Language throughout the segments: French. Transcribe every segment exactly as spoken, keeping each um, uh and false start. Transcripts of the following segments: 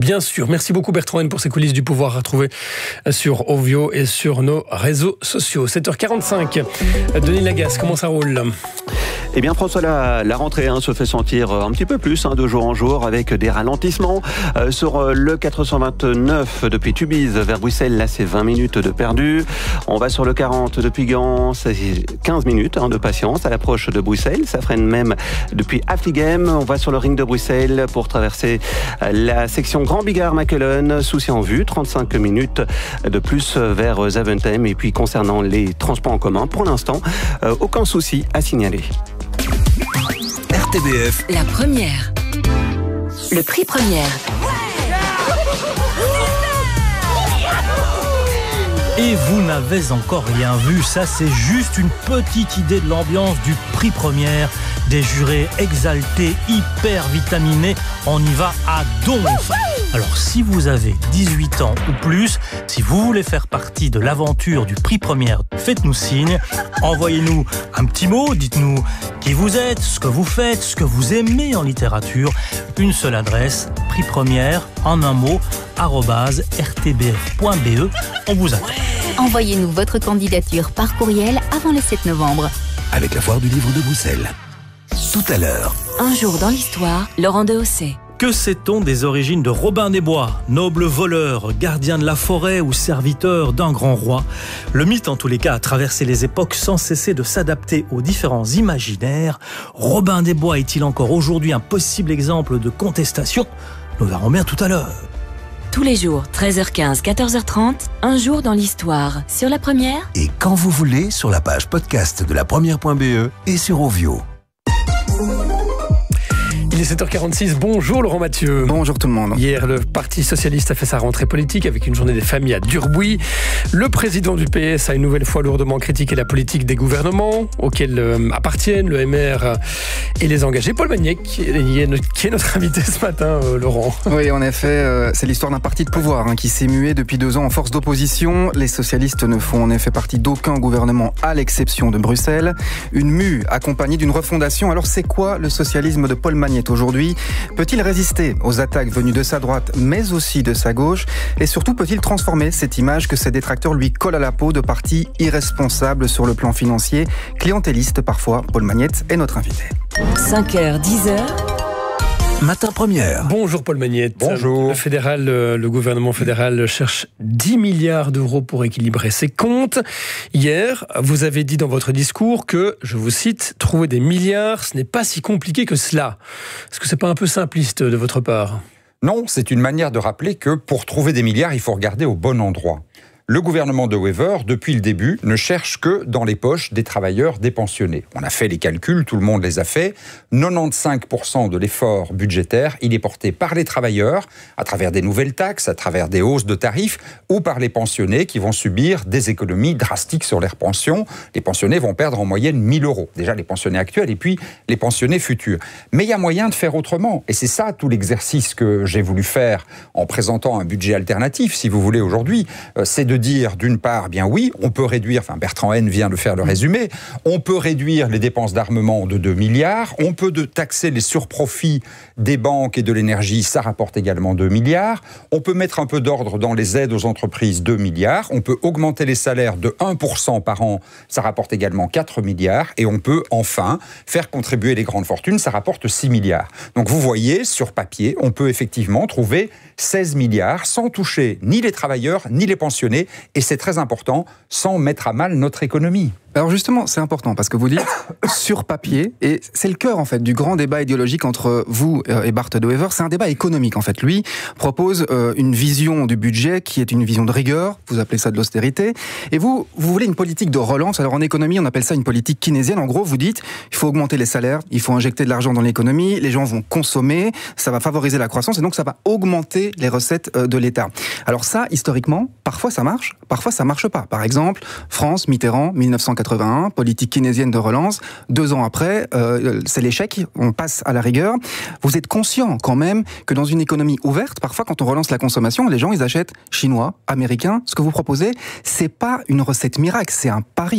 bien sûr. Merci beaucoup Bertrand Haine pour ces coulisses du pouvoir à trouver sur Ovio et sur nos réseaux sociaux. sept heures quarante-cinq. Denis Lagasse, comment ça roule ? Eh bien François, la, la rentrée hein, se fait sentir un petit peu plus hein, de jour en jour avec des ralentissements. Euh, sur le quatre cent vingt-neuf depuis Tubize vers Bruxelles, là c'est vingt minutes de perdu. On va sur le quarante depuis Gand, c'est quinze minutes hein, de patience à l'approche de Bruxelles. Ça freine même depuis Affligem. On va sur le ring de Bruxelles pour traverser la section Grand Bigard-Mackelen. Souci en vue, trente-cinq minutes de plus vers Zaventem. Et puis concernant les transports en commun, pour l'instant, euh, aucun souci à signaler. R T B F. La première. Le prix première. Et vous n'avez encore rien vu, ça c'est juste une petite idée de l'ambiance du prix première. Des jurés exaltés, hyper vitaminés, on y va à donf. Alors si vous avez dix-huit ans ou plus, si vous voulez faire partie de l'aventure du prix première, faites-nous signe, envoyez-nous un petit mot, dites-nous qui vous êtes, ce que vous faites, ce que vous aimez en littérature. Une seule adresse, prix première, en un mot, arobase r t b f point b e. On vous attend. Envoyez-nous votre candidature par courriel avant le sept novembre. Avec la foire du livre de Bruxelles. Tout à l'heure. Un jour dans l'histoire, Laurent Dehaussé. Que sait-on des origines de Robin des Bois, noble voleur, gardien de la forêt ou serviteur d'un grand roi ? Le mythe, en tous les cas, a traversé les époques sans cesser de s'adapter aux différents imaginaires. Robin des Bois est-il encore aujourd'hui un possible exemple de contestation ? Nous verrons bien tout à l'heure. Tous les jours, treize heures quinze, quatorze heures trente, un jour dans l'histoire. Sur La Première. Et quand vous voulez, sur la page podcast de la première point b e et sur Ovio. Il est sept heures quarante-six, bonjour Laurent Mathieu. Bonjour tout le monde. Hier, le Parti Socialiste a fait sa rentrée politique avec une journée des familles à Durbuy. Le président du P S a une nouvelle fois lourdement critiqué la politique des gouvernements auxquels euh, appartiennent le M R et les engagés. Paul Magnec, qui est notre invité ce matin, euh, Laurent. Oui, en effet, euh, c'est l'histoire d'un parti de pouvoir hein, qui s'est mué depuis deux ans en force d'opposition. Les socialistes ne font en effet partie d'aucun gouvernement à l'exception de Bruxelles. Une mue accompagnée d'une refondation. Alors c'est quoi le socialisme de Paul Magnec aujourd'hui? Peut-il résister aux attaques venues de sa droite, mais aussi de sa gauche? Et surtout, peut-il transformer cette image que ses détracteurs lui collent à la peau de parti irresponsable sur le plan financier, clientéliste parfois? Paul Magnec est notre invité. cinq heures, dix heures. Matin première. Bonjour Paul Magnec. Bonjour. Le fédéral, le gouvernement fédéral cherche dix milliards d'euros pour équilibrer ses comptes. Hier, vous avez dit dans votre discours que, je vous cite, trouver des milliards, ce n'est pas si compliqué que cela. Est-ce que c'est pas un peu simpliste de votre part ? Non, c'est une manière de rappeler que pour trouver des milliards, il faut regarder au bon endroit. Le gouvernement de Wever, depuis le début, ne cherche que dans les poches des travailleurs, des pensionnés. On a fait les calculs, tout le monde les a fait. quatre-vingt-quinze pour cent de l'effort budgétaire, il est porté par les travailleurs, à travers des nouvelles taxes, à travers des hausses de tarifs, ou par les pensionnés qui vont subir des économies drastiques sur leurs pensions. Les pensionnés vont perdre en moyenne mille euros. Déjà les pensionnés actuels et puis les pensionnés futurs. Mais il y a moyen de faire autrement. Et c'est ça tout l'exercice que j'ai voulu faire en présentant un budget alternatif, si vous voulez, aujourd'hui. C'est de dire, d'une part, bien oui, on peut réduire, enfin Bertrand Haine vient de faire le résumé, on peut réduire les dépenses d'armement de deux milliards, on peut de taxer les surprofits des banques et de l'énergie, ça rapporte également deux milliards, on peut mettre un peu d'ordre dans les aides aux entreprises, deux milliards, on peut augmenter les salaires de un pour cent par an, ça rapporte également quatre milliards, et on peut enfin faire contribuer les grandes fortunes, ça rapporte six milliards. Donc vous voyez, sur papier, on peut effectivement trouver seize milliards sans toucher ni les travailleurs, ni les pensionnés, et c'est très important, sans mettre à mal notre économie. Alors justement, c'est important parce que vous dites sur papier, et c'est le cœur en fait du grand débat idéologique entre vous et Bart de Wever, c'est un débat économique en fait. Lui propose euh, une vision du budget qui est une vision de rigueur, vous appelez ça de l'austérité, et vous, vous voulez une politique de relance. Alors en économie, on appelle ça une politique keynésienne. En gros, vous dites, il faut augmenter les salaires, il faut injecter de l'argent dans l'économie, les gens vont consommer, ça va favoriser la croissance et donc ça va augmenter les recettes de l'État. Alors ça, historiquement, parfois ça marche, parfois ça marche pas. Par exemple, France, Mitterrand, dix-neuf cent quatre-vingt-un, politique keynésienne de relance. Deux ans après, euh, c'est l'échec, on passe à la rigueur. Vous êtes conscient quand même que dans une économie ouverte, parfois quand on relance la consommation, les gens ils achètent chinois, américains. Ce que vous proposez, c'est pas une recette miracle, c'est un pari.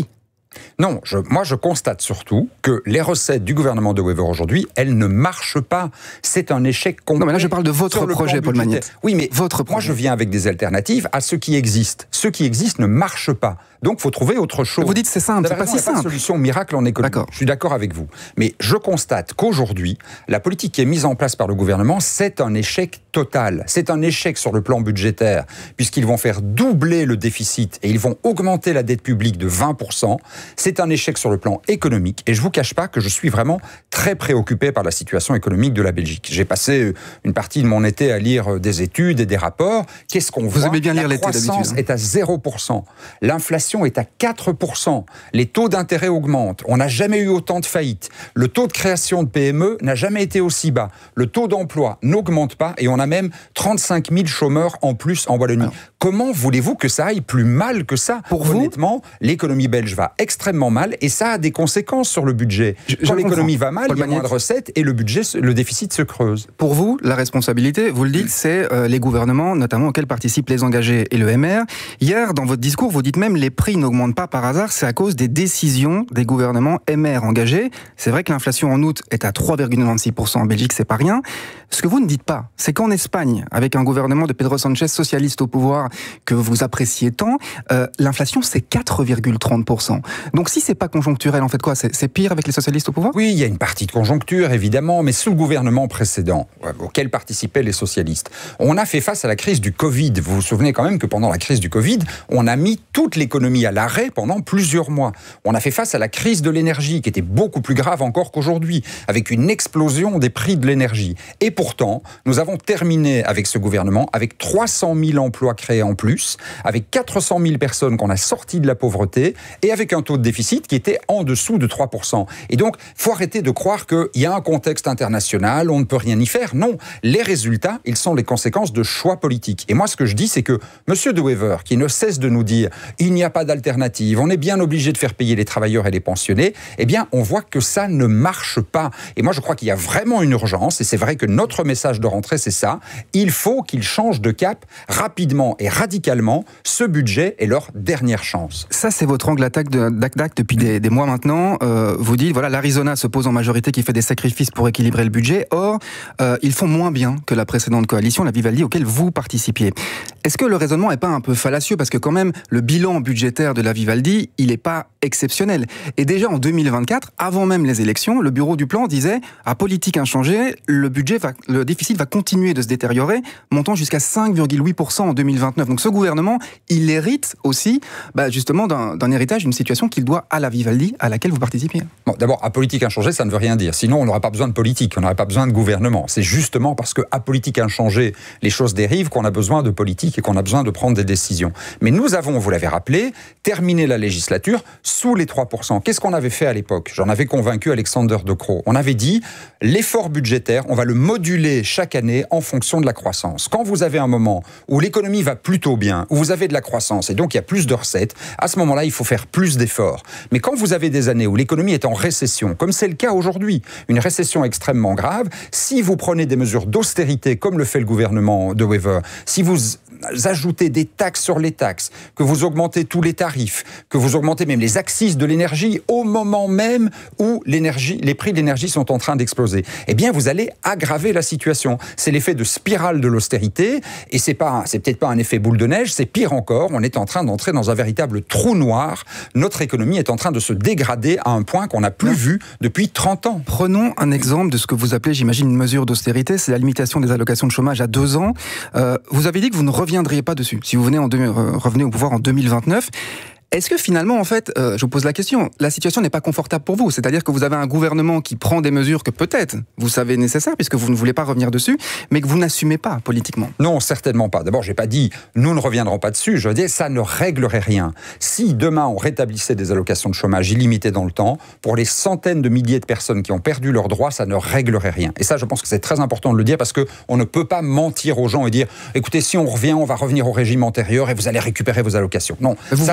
Non, je, moi je constate surtout que les recettes du gouvernement de Wever aujourd'hui, elles ne marchent pas. C'est un échec complet. Non mais là je parle de votre projet, Paul Magnette. Oui, mais votre moi je viens avec des alternatives à ceux qui existent. Ceux qui existent ne marchent pas. Donc il faut trouver autre chose. Vous dites c'est simple, c'est pas si simple. Il n'y a pas de solution miracle en économie. D'accord. Je suis d'accord avec vous. Mais je constate qu'aujourd'hui, la politique qui est mise en place par le gouvernement, c'est un échec total. C'est un échec sur le plan budgétaire, puisqu'ils vont faire doubler le déficit et ils vont augmenter la dette publique de vingt pour cent. C'est un échec sur le plan économique. Et je ne vous cache pas que je suis vraiment très préoccupé par la situation économique de la Belgique. J'ai passé une partie de mon été à lire des études et des rapports. Qu'est-ce qu'on voit ? Vous aimez bien lire l'été d'habitude. La croissance est à zéro pour cent. L'inflation est à quatre pour cent. Les taux d'intérêt augmentent. On n'a jamais eu autant de faillites. Le taux de création de P M E n'a jamais été aussi bas. Le taux d'emploi n'augmente pas et on a même trente-cinq mille chômeurs en plus en Wallonie. Alors, comment voulez-vous que ça aille plus mal que ça ? Pour vous ? Honnêtement, l'économie belge va extrêmement mal et ça a des conséquences sur le budget. Je, Quand l'économie va mal, Paul il y a moins de recettes et le budget, le déficit se creuse. Pour vous, la responsabilité, vous le dites, c'est euh, les gouvernements, notamment auxquels participent les engagés et le M R. Hier, dans votre discours, vous dites même les prix n'augmentent pas par hasard, c'est à cause des décisions des gouvernements M R engagés. C'est vrai que l'inflation en août est à trois virgule quatre-vingt-seize pour cent en Belgique, c'est pas rien. Ce que vous ne dites pas, c'est qu'en Espagne, avec un gouvernement de Pedro Sánchez socialiste au pouvoir que vous appréciez tant, euh, l'inflation c'est quatre virgule trente pour cent. Donc si c'est pas conjoncturel, en fait quoi, c'est, c'est pire avec les socialistes au pouvoir ? Oui, il y a une partie de conjoncture évidemment, mais sous le gouvernement précédent, auquel participaient les socialistes, on a fait face à la crise du Covid. Vous vous souvenez quand même que pendant la crise du Covid, on a mis toute l'économie à l'arrêt pendant plusieurs mois. On a fait face à la crise de l'énergie, qui était beaucoup plus grave encore qu'aujourd'hui, avec une explosion des prix de l'énergie. Et pourtant, nous avons terminé avec ce gouvernement avec trois cent mille emplois créés en plus, avec quatre cent mille personnes qu'on a sorties de la pauvreté et avec un taux de déficit qui était en dessous de trois pour cent. Et donc, il faut arrêter de croire qu'il y a un contexte international, on ne peut rien y faire. Non, les résultats, ils sont les conséquences de choix politiques. Et moi, ce que je dis, c'est que M. De Wever, qui ne cesse de nous dire « il n'y a pas d'alternative, on est bien obligé de faire payer les travailleurs et les pensionnés », eh bien, on voit que ça ne marche pas. Et moi, je crois qu'il y a vraiment une urgence, et c'est vrai que notre message de rentrée, c'est ça. Il faut qu'ils changent de cap rapidement et radicalement. Ce budget est leur dernière chance. Ça, c'est votre angle d'attaque de, d'attaque depuis des, des mois maintenant. Euh, vous dites, voilà, l'Arizona se pose en majorité qui fait des sacrifices pour équilibrer le budget. Or, euh, ils font moins bien que la précédente coalition, la Vivaldi, auquel vous participiez. Est-ce que le raisonnement n'est pas un peu fallacieux ? Parce que quand même, le bilan budgétaire de la Vivaldi, il n'est pas exceptionnel. Et déjà en deux mille vingt-quatre, avant même les élections, le bureau du plan disait, à politique inchangée, le budget va, le déficit va continuer de se détériorer, montant jusqu'à cinq virgule huit pour cent en deux mille vingt-neuf. Donc ce gouvernement, il hérite aussi, bah, justement, d'un, d'un héritage, d'une situation qu'il doit à la Vivaldi, à laquelle vous participiez. Bon, d'abord, à politique inchangée, ça ne veut rien dire. Sinon, on n'aurait pas besoin de politique, on n'aurait pas besoin de gouvernement. C'est justement parce que à politique inchangée, les choses dérivent qu'on a besoin de politique et qu'on a besoin de prendre des décisions. Mais nous avons, vous l'avez rappelé, terminé la législature sous les trois pour cent. Qu'est-ce qu'on avait fait à l'époque ? J'en avais convaincu Alexander De Croo. On avait dit, l'effort budgétaire, on va le moduler chaque année en fonction de la croissance. Quand vous avez un moment où l'économie va plutôt bien, où vous avez de la croissance et donc il y a plus de recettes, à ce moment-là, il faut faire plus d'efforts. Mais quand vous avez des années où l'économie est en récession, comme c'est le cas aujourd'hui, une récession extrêmement grave, si vous prenez des mesures d'austérité, comme le fait le gouvernement de Wever, si vous ajoutez des taxes sur les taxes, que vous augmentez tous les tarifs, que vous augmentez même les accises de l'énergie au moment même où l'énergie, les prix de l'énergie sont en train d'exploser, eh bien vous allez aggraver la situation. C'est l'effet de spirale de l'austérité et c'est pas, c'est peut-être pas un effet boule de neige, c'est pire encore, on est en train d'entrer dans un véritable trou noir. Notre économie est en train de se dégrader à un point qu'on n'a plus vu depuis trente ans. Prenons un exemple de ce que vous appelez, j'imagine, une mesure d'austérité, c'est la limitation des allocations de chômage à deux ans. Euh, vous avez dit que vous ne reviendriez pas dessus si vous venez en deux, euh, revenez au pouvoir en deux mille vingt-neuf. Est-ce que finalement, en fait, euh, je vous pose la question, la situation n'est pas confortable pour vous ? C'est-à-dire que vous avez un gouvernement qui prend des mesures que peut-être vous savez nécessaires, puisque vous ne voulez pas revenir dessus, mais que vous n'assumez pas politiquement. Non, certainement pas. D'abord, j'ai pas dit nous ne reviendrons pas dessus. Je dis ça ne réglerait rien. Si demain on rétablissait des allocations de chômage illimitées dans le temps, pour les centaines de milliers de personnes qui ont perdu leurs droits, ça ne réglerait rien. Et ça, je pense que c'est très important de le dire parce que on ne peut pas mentir aux gens et dire écoutez, si on revient, on va revenir au régime antérieur et vous allez récupérer vos allocations. Non, vous ça voulez-vous c'est pas de faux.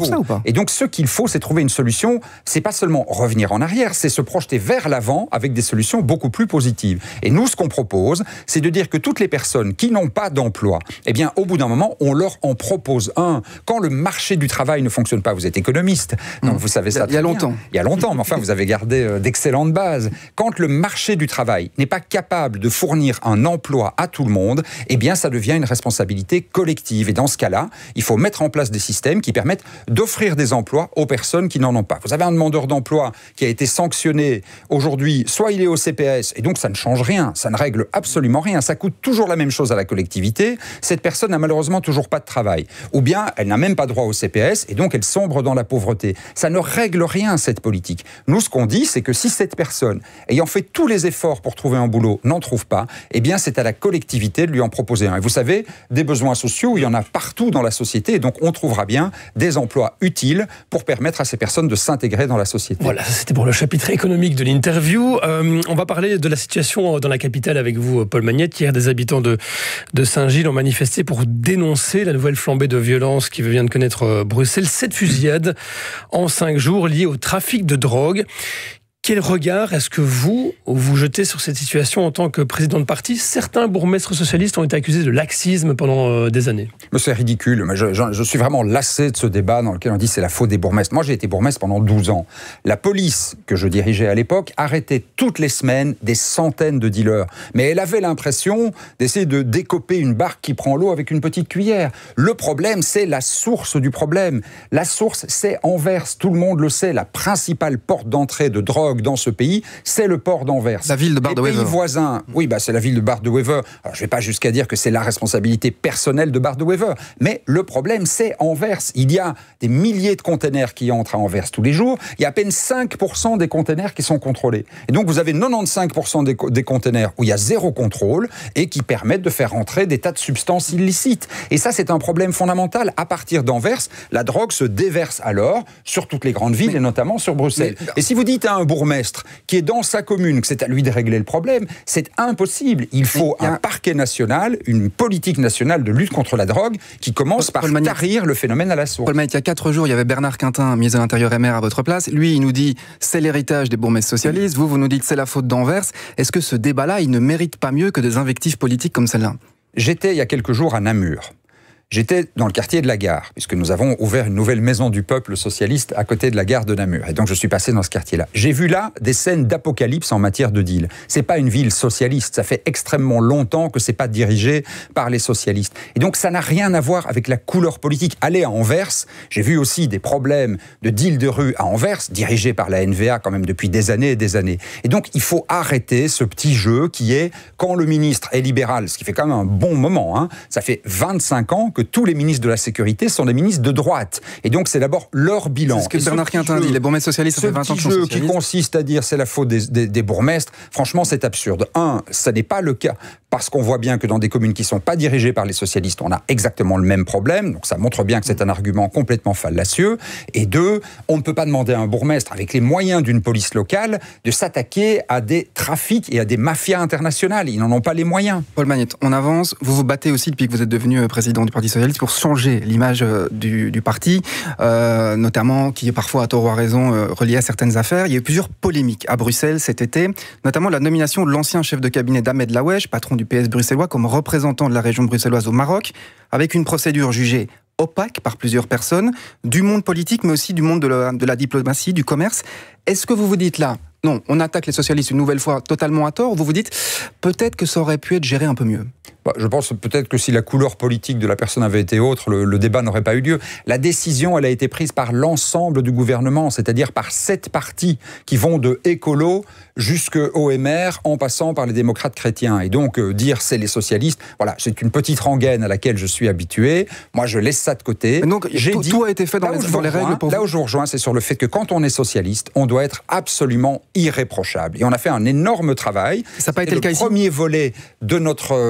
pour ça ou pas ? Et donc, ce qu'il faut, c'est trouver une solution. C'est pas seulement revenir en arrière, c'est se projeter vers l'avant avec des solutions beaucoup plus positives. Et nous, ce qu'on propose, c'est de dire que toutes les personnes qui n'ont pas d'emploi, eh bien, au bout d'un moment, on leur en propose un. Quand le marché du travail ne fonctionne pas, vous êtes économiste, donc mmh. vous savez ça. Il y a longtemps. Bien. Il y a longtemps, mais enfin, vous avez gardé euh, d'excellentes bases. Quand le marché du travail n'est pas capable de fournir un emploi à tout le monde, eh bien, ça devient une responsabilité collective. Et dans ce cas-là, il faut mettre en place des systèmes qui permettent d'offrir des emplois aux personnes qui n'en ont pas. Vous avez un demandeur d'emploi qui a été sanctionné aujourd'hui, soit il est au C P S, et donc ça ne change rien, ça ne règle absolument rien, ça coûte toujours la même chose à la collectivité, cette personne n'a malheureusement toujours pas de travail. Ou bien, elle n'a même pas droit au C P S, et donc elle sombre dans la pauvreté. Ça ne règle rien, cette politique. Nous, ce qu'on dit, c'est que si cette personne, ayant fait tous les efforts pour trouver un boulot, n'en trouve pas, eh bien, c'est à la collectivité de lui en proposer un. Et vous savez, des besoins sociaux, il y en a partout dans la société, et donc on trouvera bien des emplois utiles pour permettre à ces personnes de s'intégrer dans la société. Voilà, c'était pour le chapitre économique de l'interview. Euh, on va parler de la situation dans la capitale avec vous, Paul Magnette. Hier, des habitants de, de Saint-Gilles ont manifesté pour dénoncer la nouvelle flambée de violence qui vient de connaître Bruxelles. Sept fusillades en cinq jours liées au trafic de drogue. Quel regard est-ce que vous, vous jetez sur cette situation en tant que président de parti ? Certains bourgmestres socialistes ont été accusés de laxisme pendant euh, des années. Mais c'est ridicule. Je, je, je suis vraiment lassé de ce débat dans lequel on dit c'est la faute des bourgmestres. Moi, j'ai été bourgmestre pendant douze ans. La police que je dirigeais à l'époque arrêtait toutes les semaines des centaines de dealers. Mais elle avait l'impression d'essayer de décoper une barque qui prend l'eau avec une petite cuillère. Le problème, c'est la source du problème. La source, c'est Anvers. Tout le monde le sait. La principale porte d'entrée de drogue dans ce pays, c'est le port d'Anvers. La ville de Bar-de-Wever. Les pays voisins, oui, bah, c'est la ville de Bar-de-Wever. Alors, je ne vais pas jusqu'à dire que c'est la responsabilité personnelle de Bar-de-Wever, mais le problème, c'est Anvers. Il y a des milliers de containers qui entrent à Anvers tous les jours. Il y a à peine cinq pour cent des containers qui sont contrôlés. Et donc, vous avez quatre-vingt-quinze pour cent des, des containers où il y a zéro contrôle et qui permettent de faire entrer des tas de substances illicites. Et ça, c'est un problème fondamental. À partir d'Anvers, la drogue se déverse alors sur toutes les grandes villes mais, et notamment sur Bruxelles. Mais, et si vous dites à un bourgmestre qui est dans sa commune que c'est à lui de régler le problème, c'est impossible. Il faut un parquet national, une politique nationale de lutte contre la drogue qui commence par tarir le phénomène à la source. Paul Magnette, il y a quatre jours, il y avait Bernard Quintin, ministre de l'Intérieur et maire à votre place. Lui, il nous dit c'est l'héritage des bourgmestres socialistes. Vous, vous nous dites c'est la faute d'Anvers. Est-ce que ce débat-là, il ne mérite pas mieux que des invectives politiques comme celle-là ? J'étais il y a quelques jours à Namur. J'étais dans le quartier de la Gare, puisque nous avons ouvert une nouvelle maison du peuple socialiste à côté de la gare de Namur. Et donc je suis passé dans ce quartier-là. J'ai vu là des scènes d'apocalypse en matière de deal. C'est pas une ville socialiste. Ça fait extrêmement longtemps que c'est pas dirigé par les socialistes. Et donc ça n'a rien à voir avec la couleur politique. Allez à Anvers, j'ai vu aussi des problèmes de deal de rue à Anvers, dirigés par la N V A quand même depuis des années et des années. Et donc il faut arrêter ce petit jeu qui est, quand le ministre est libéral, ce qui fait quand même un bon moment, hein, ça fait vingt-cinq ans que tous les ministres de la Sécurité sont des ministres de droite. Et donc, c'est d'abord leur bilan. C'est ce que et Bernard Quintin dit, les bourgmestres socialistes, ça fait vingt ans que sont socialistes. Ce jeu qui consiste à dire c'est la faute des, des, des bourgmestres, franchement, c'est absurde. Un, ça n'est pas le cas, parce qu'on voit bien que dans des communes qui ne sont pas dirigées par les socialistes, on a exactement le même problème. Donc, ça montre bien que c'est un argument complètement fallacieux. Et deux, on ne peut pas demander à un bourgmestre, avec les moyens d'une police locale, de s'attaquer à des trafics et à des mafias internationales. Ils n'en ont pas les moyens. Paul Magnette, on avance. Vous vous battez aussi depuis que vous êtes devenu président du Parti socialiste pour changer l'image du, du parti, euh, notamment qui est parfois à tort ou à raison euh, relié à certaines affaires. Il y a eu plusieurs polémiques à Bruxelles cet été, notamment la nomination de l'ancien chef de cabinet d'Ahmed Laoueche, patron du P S bruxellois, comme représentant de la région bruxelloise au Maroc, avec une procédure jugée opaque par plusieurs personnes, du monde politique, mais aussi du monde de la, de la diplomatie, du commerce. Est-ce que vous vous dites là, non, on attaque les socialistes une nouvelle fois totalement à tort, ou vous vous dites, peut-être que ça aurait pu être géré un peu mieux ? Bah, je pense peut-être que si la couleur politique de la personne avait été autre, le, le débat n'aurait pas eu lieu. La décision, elle a été prise par l'ensemble du gouvernement, c'est-à-dire par sept partis qui vont de écolo jusqu'au M R, en passant par les démocrates chrétiens. Et donc, euh, dire c'est les socialistes, voilà, c'est une petite rengaine à laquelle je suis habitué. Moi, je laisse ça de côté. Mais donc, J'ai tout, dit, tout a été fait dans, les, dans les règles pour Là vous. où je vous rejoins, c'est sur le fait que quand on est socialiste, on doit être absolument irréprochable. Et on a fait un énorme travail. Ça n'a pas été le, le cas ici. premier volet de notre refondation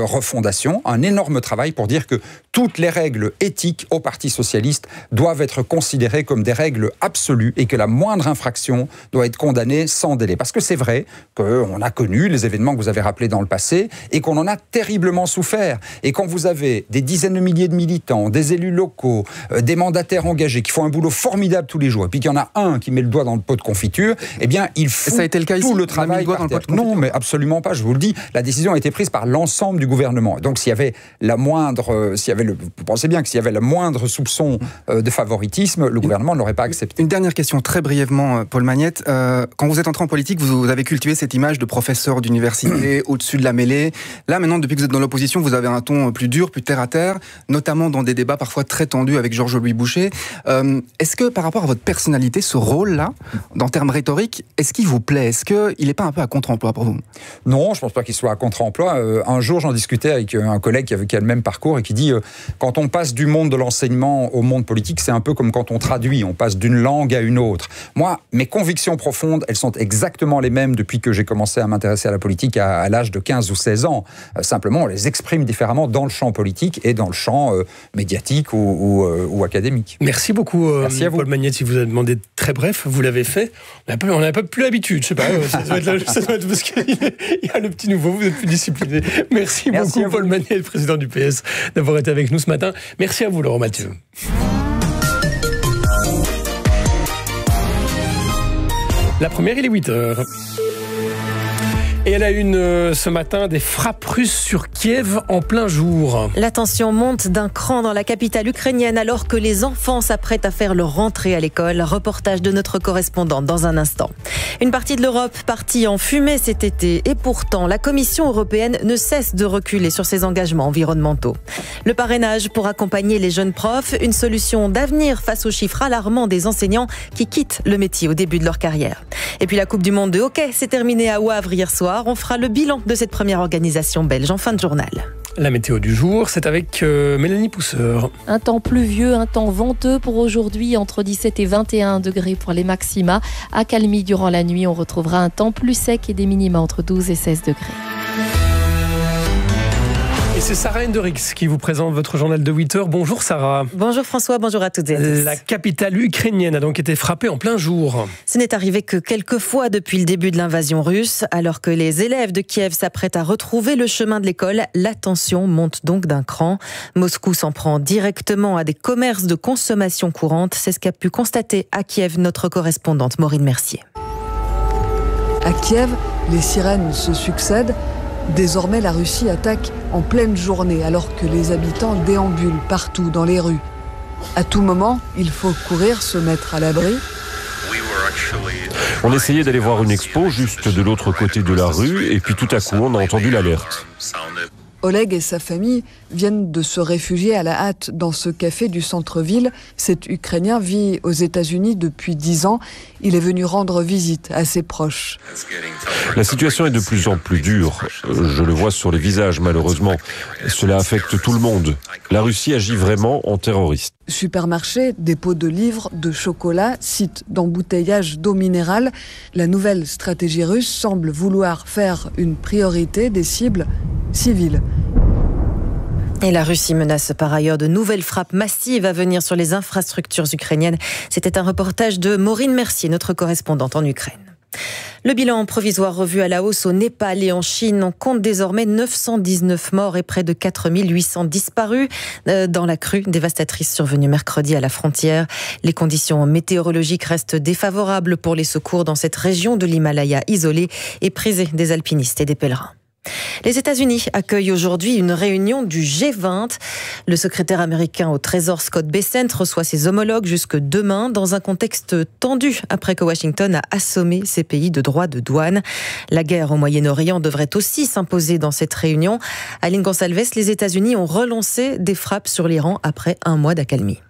fondation un énorme travail pour dire que toutes les règles éthiques au Parti socialiste doivent être considérées comme des règles absolues et que la moindre infraction doit être condamnée sans délai. Parce que c'est vrai qu'on a connu les événements que vous avez rappelés dans le passé et qu'on en a terriblement souffert. Et quand vous avez des dizaines de milliers de militants, des élus locaux, euh, des mandataires engagés qui font un boulot formidable tous les jours, et puis qu'il y en a un qui met le doigt dans le pot de confiture, eh bien, il faut ça a été le cas tout ici, le travail par terre. Non, mais absolument pas, je vous le dis. La décision a été prise par l'ensemble du gouvernement. Donc, s'il y avait la moindre, euh, s'il y avait le, vous pensez bien que s'il y avait le moindre soupçon euh, de favoritisme, le gouvernement ne l'aurait pas accepté. Une dernière question très brièvement, Paul Magnette. Euh, quand vous êtes entré en politique, vous, vous avez cultivé cette image de professeur d'université au-dessus de la mêlée. Là, maintenant, depuis que vous êtes dans l'opposition, vous avez un ton plus dur, plus terre à terre, notamment dans des débats parfois très tendus avec Georges-Louis Boucher. Euh, est-ce que par rapport à votre personnalité, ce rôle-là, en termes rhétoriques, est-ce qu'il vous plaît? Est-ce qu'il n'est pas un peu à contre-emploi pour vous? Non, je ne pense pas qu'il soit à contre-emploi. Euh, un jour, j'en discutais avec un collègue qui, avait, qui a le même parcours et qui dit euh, quand on passe du monde de l'enseignement au monde politique, c'est un peu comme quand on traduit, on passe d'une langue à une autre. Moi, mes convictions profondes, elles sont exactement les mêmes depuis que j'ai commencé à m'intéresser à la politique à, à l'âge de quinze ou seize ans. Euh, simplement, on les exprime différemment dans le champ politique et dans le champ euh, médiatique ou, ou, euh, ou académique. Merci beaucoup, euh, Merci à vous. Paul Magnette. Si vous avez demandé très bref, vous l'avez fait. On n'a pas plus l'habitude, je sais pas. Ça doit être, ça doit être parce qu'il y a le petit nouveau, vous êtes plus discipliné. Merci, Merci beaucoup, Paul Magnette, président du P S, d'avoir été avec nous ce matin. Merci à vous, Laurent Mathieu. La première, il est huit heures. Et elle a une euh, ce matin des frappes russes sur Kiev en plein jour. La tension monte d'un cran dans la capitale ukrainienne alors que les enfants s'apprêtent à faire leur rentrée à l'école. Reportage de notre correspondante dans un instant. Une partie de l'Europe partie en fumée cet été et pourtant la Commission européenne ne cesse de reculer sur ses engagements environnementaux. Le parrainage pour accompagner les jeunes profs, une solution d'avenir face aux chiffres alarmants des enseignants qui quittent le métier au début de leur carrière. Et puis la Coupe du Monde de hockey s'est terminée à Wavre hier soir. On fera le bilan de cette première organisation belge en fin de journal. La météo du jour, c'est avec euh, Mélanie Pousseur. Un temps pluvieux, un temps venteux pour aujourd'hui, entre dix-sept et vingt et un degrés pour les maxima. À Calmy, durant la nuit, on retrouvera un temps plus sec et des minima entre douze et seize degrés. Et c'est Sarah Hendrix qui vous présente votre journal de huit heures. Bonjour Sarah. Bonjour François, bonjour à toutes et à tous. La capitale ukrainienne a donc été frappée en plein jour. Ce n'est arrivé que quelques fois depuis le début de l'invasion russe. Alors que les élèves de Kiev s'apprêtent à retrouver le chemin de l'école, la tension monte donc d'un cran. Moscou s'en prend directement à des commerces de consommation courante. C'est ce qu'a pu constater à Kiev notre correspondante Maureen Mercier. À Kiev, les sirènes se succèdent. Désormais, la Russie attaque en pleine journée alors que les habitants déambulent partout dans les rues. À tout moment, il faut courir, se mettre à l'abri. On essayait d'aller voir une expo juste de l'autre côté de la rue et puis tout à coup on a entendu l'alerte. Oleg et sa famille viennent de se réfugier à la hâte dans ce café du centre-ville. Cet Ukrainien vit aux États-Unis depuis dix ans. Il est venu rendre visite à ses proches. La situation est de plus en plus dure. Je le vois sur les visages, malheureusement. Cela affecte tout le monde. La Russie agit vraiment en terroriste. Supermarché, dépôt de livres, de chocolat, site d'embouteillage d'eau minérale. La nouvelle stratégie russe semble vouloir faire une priorité des cibles civiles. Et la Russie menace par ailleurs de nouvelles frappes massives à venir sur les infrastructures ukrainiennes. C'était un reportage de Maureen Mercier, notre correspondante en Ukraine. Le bilan provisoire revu à la hausse au Népal et en Chine. On compte désormais neuf cent dix-neuf morts et près de quatre mille huit cents disparus dans la crue dévastatrice survenue mercredi à la frontière. Les conditions météorologiques restent défavorables pour les secours dans cette région de l'Himalaya isolée et prisée des alpinistes et des pèlerins. Les États-Unis accueillent aujourd'hui une réunion du G vingt. Le secrétaire américain au Trésor Scott Bessent reçoit ses homologues jusque demain dans un contexte tendu après que Washington a assommé ces pays de droits de douane. La guerre au Moyen-Orient devrait aussi s'imposer dans cette réunion. Aline Gonsalves, les États-Unis ont relancé des frappes sur l'Iran après un mois d'accalmie.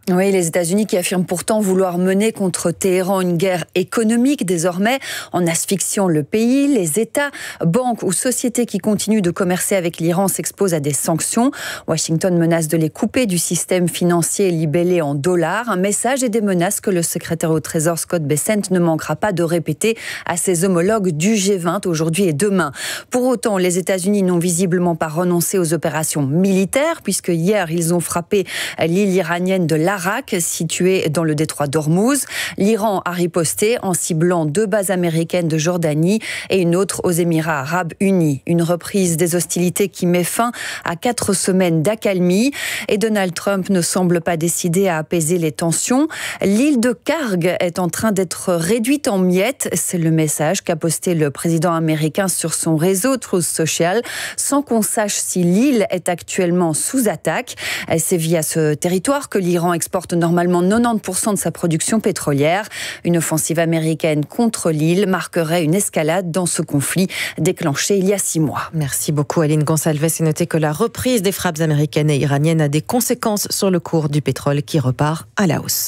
Oui, les États-Unis qui affirment pourtant vouloir mener contre Téhéran une guerre économique désormais en asphyxiant le pays. Les États, banques ou sociétés qui continuent de commercer avec l'Iran s'exposent à des sanctions. Washington menace de les couper du système financier libellé en dollars. Un message et des menaces que le secrétaire au Trésor Scott Bessent ne manquera pas de répéter à ses homologues du G vingt aujourd'hui et demain. Pour autant, les États-Unis n'ont visiblement pas renoncé aux opérations militaires puisque hier, ils ont frappé l'île iranienne de la Arak, situé dans le détroit d'Ormuz. L'Iran a riposté en ciblant deux bases américaines de Jordanie et une autre aux Émirats arabes unis. Une reprise des hostilités qui met fin à quatre semaines d'accalmie. Et Donald Trump ne semble pas décidé à apaiser les tensions. L'île de Kharg est en train d'être réduite en miettes. C'est le message qu'a posté le président américain sur son réseau Truth Social, sans qu'on sache si l'île est actuellement sous attaque. C'est via ce territoire que l'Iran exporte normalement quatre-vingt-dix pour cent de sa production pétrolière. Une offensive américaine contre l'île marquerait une escalade dans ce conflit déclenché il y a six mois. Merci beaucoup Aline Gonçalves. Et notez que la reprise des frappes américaines et iraniennes a des conséquences sur le cours du pétrole qui repart à la hausse.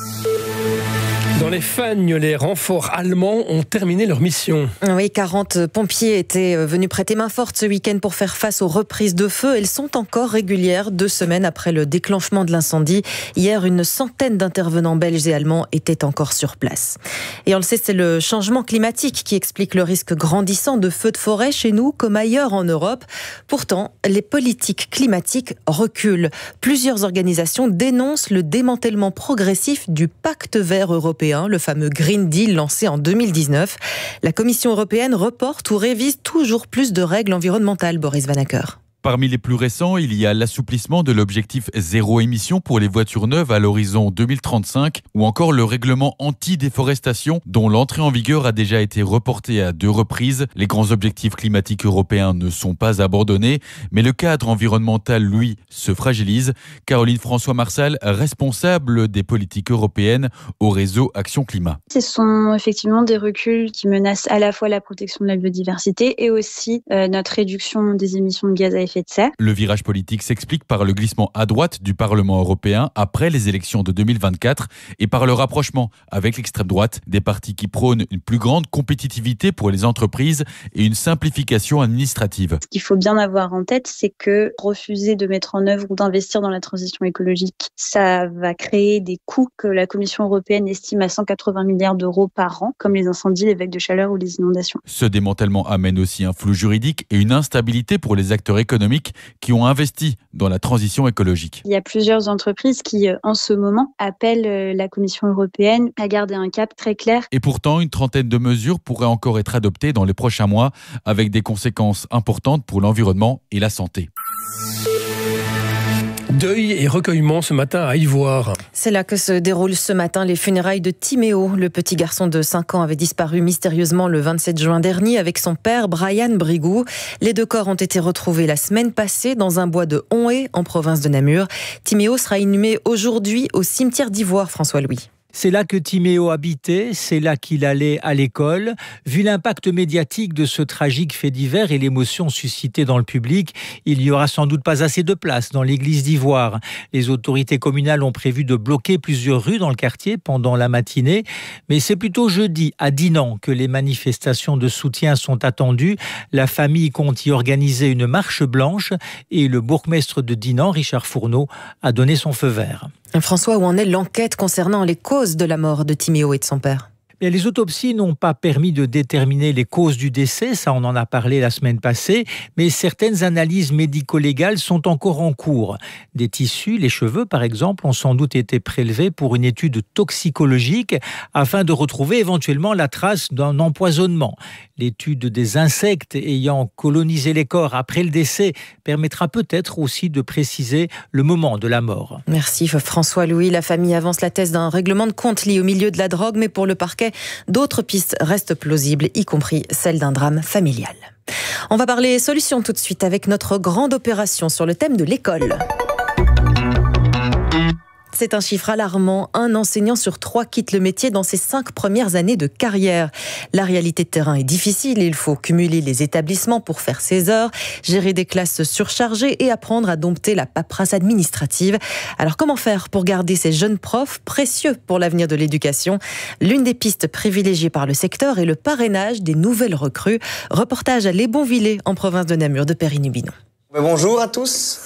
Dans les Fagnes, les renforts allemands ont terminé leur mission. Oui, quarante pompiers étaient venus prêter main forte ce week-end pour faire face aux reprises de feu. Elles sont encore régulières deux semaines après le déclenchement de l'incendie. Hier, une centaine d'intervenants belges et allemands étaient encore sur place. Et on le sait, c'est le changement climatique qui explique le risque grandissant de feux de forêt chez nous comme ailleurs en Europe. Pourtant, les politiques climatiques reculent. Plusieurs organisations dénoncent le démantèlement progressif du pacte vert européen, le fameux Green Deal lancé en deux mille dix-neuf. La Commission européenne reporte ou révise toujours plus de règles environnementales, Boris Vanacker. Parmi les plus récents, il y a l'assouplissement de l'objectif zéro émission pour les voitures neuves à l'horizon deux mille trente-cinq ou encore le règlement anti-déforestation dont l'entrée en vigueur a déjà été reportée à deux reprises. Les grands objectifs climatiques européens ne sont pas abandonnés, mais le cadre environnemental, lui, se fragilise. Caroline François-Marsal, responsable des politiques européennes au réseau Action Climat. Ce sont effectivement des reculs qui menacent à la fois la protection de la biodiversité et aussi euh, notre réduction des émissions de gaz à effet de serre. Le virage politique s'explique par le glissement à droite du Parlement européen après les élections de deux mille vingt-quatre et par le rapprochement avec l'extrême droite, des partis qui prônent une plus grande compétitivité pour les entreprises et une simplification administrative. Ce qu'il faut bien avoir en tête, c'est que refuser de mettre en œuvre ou d'investir dans la transition écologique, ça va créer des coûts que la Commission européenne estime à cent quatre-vingts milliards d'euros par an, comme les incendies, les vagues de chaleur ou les inondations. Ce démantèlement amène aussi un flou juridique et une instabilité pour les acteurs économiques qui ont investi dans la transition écologique. Il y a plusieurs entreprises qui, en ce moment, appellent la Commission européenne à garder un cap très clair. Et pourtant, une trentaine de mesures pourraient encore être adoptées dans les prochains mois, avec des conséquences importantes pour l'environnement et la santé. Deuil et recueillement ce matin à Ivoire. C'est là que se déroulent ce matin les funérailles de Timéo. Le petit garçon de cinq ans avait disparu mystérieusement le vingt-sept juin dernier avec son père Brian Brigou. Les deux corps ont été retrouvés la semaine passée dans un bois de Onhé en province de Namur. Timéo sera inhumé aujourd'hui au cimetière d'Ivoire, François-Louis. C'est là que Timéo habitait, c'est là qu'il allait à l'école. Vu l'impact médiatique de ce tragique fait divers et l'émotion suscitée dans le public, il n'y aura sans doute pas assez de place dans l'église d'Ivoire. Les autorités communales ont prévu de bloquer plusieurs rues dans le quartier pendant la matinée, mais c'est plutôt jeudi à Dinan que les manifestations de soutien sont attendues. La famille compte y organiser une marche blanche et le bourgmestre de Dinan, Richard Fourneau, a donné son feu vert. François, où en est l'enquête concernant les causes de la mort de Timéo et de son père ? Mais les autopsies n'ont pas permis de déterminer les causes du décès, ça on en a parlé la semaine passée, mais certaines analyses médico-légales sont encore en cours. Des tissus, les cheveux par exemple, ont sans doute été prélevés pour une étude toxicologique afin de retrouver éventuellement la trace d'un empoisonnement. L'étude des insectes ayant colonisé les corps après le décès permettra peut-être aussi de préciser le moment de la mort. Merci François-Louis. La famille avance la thèse d'un règlement de compte lié au milieu de la drogue, mais pour le parquet, d'autres pistes restent plausibles, y compris celle d'un drame familial. On va parler solutions tout de suite avec notre grande opération sur le thème de l'école. c'est un chiffre alarmant. Un enseignant sur trois quitte le métier dans ses cinq premières années de carrière. La réalité de terrain est difficile. Il faut cumuler les établissements pour faire ses heures, gérer des classes surchargées et apprendre à dompter la paperasse administrative. Alors comment faire pour garder ces jeunes profs précieux pour l'avenir de l'éducation? L'une des pistes privilégiées par le secteur est le parrainage des nouvelles recrues. Reportage à Les Bonvillers, en province de Namur, de Perrine Hubinon. Bonjour à tous.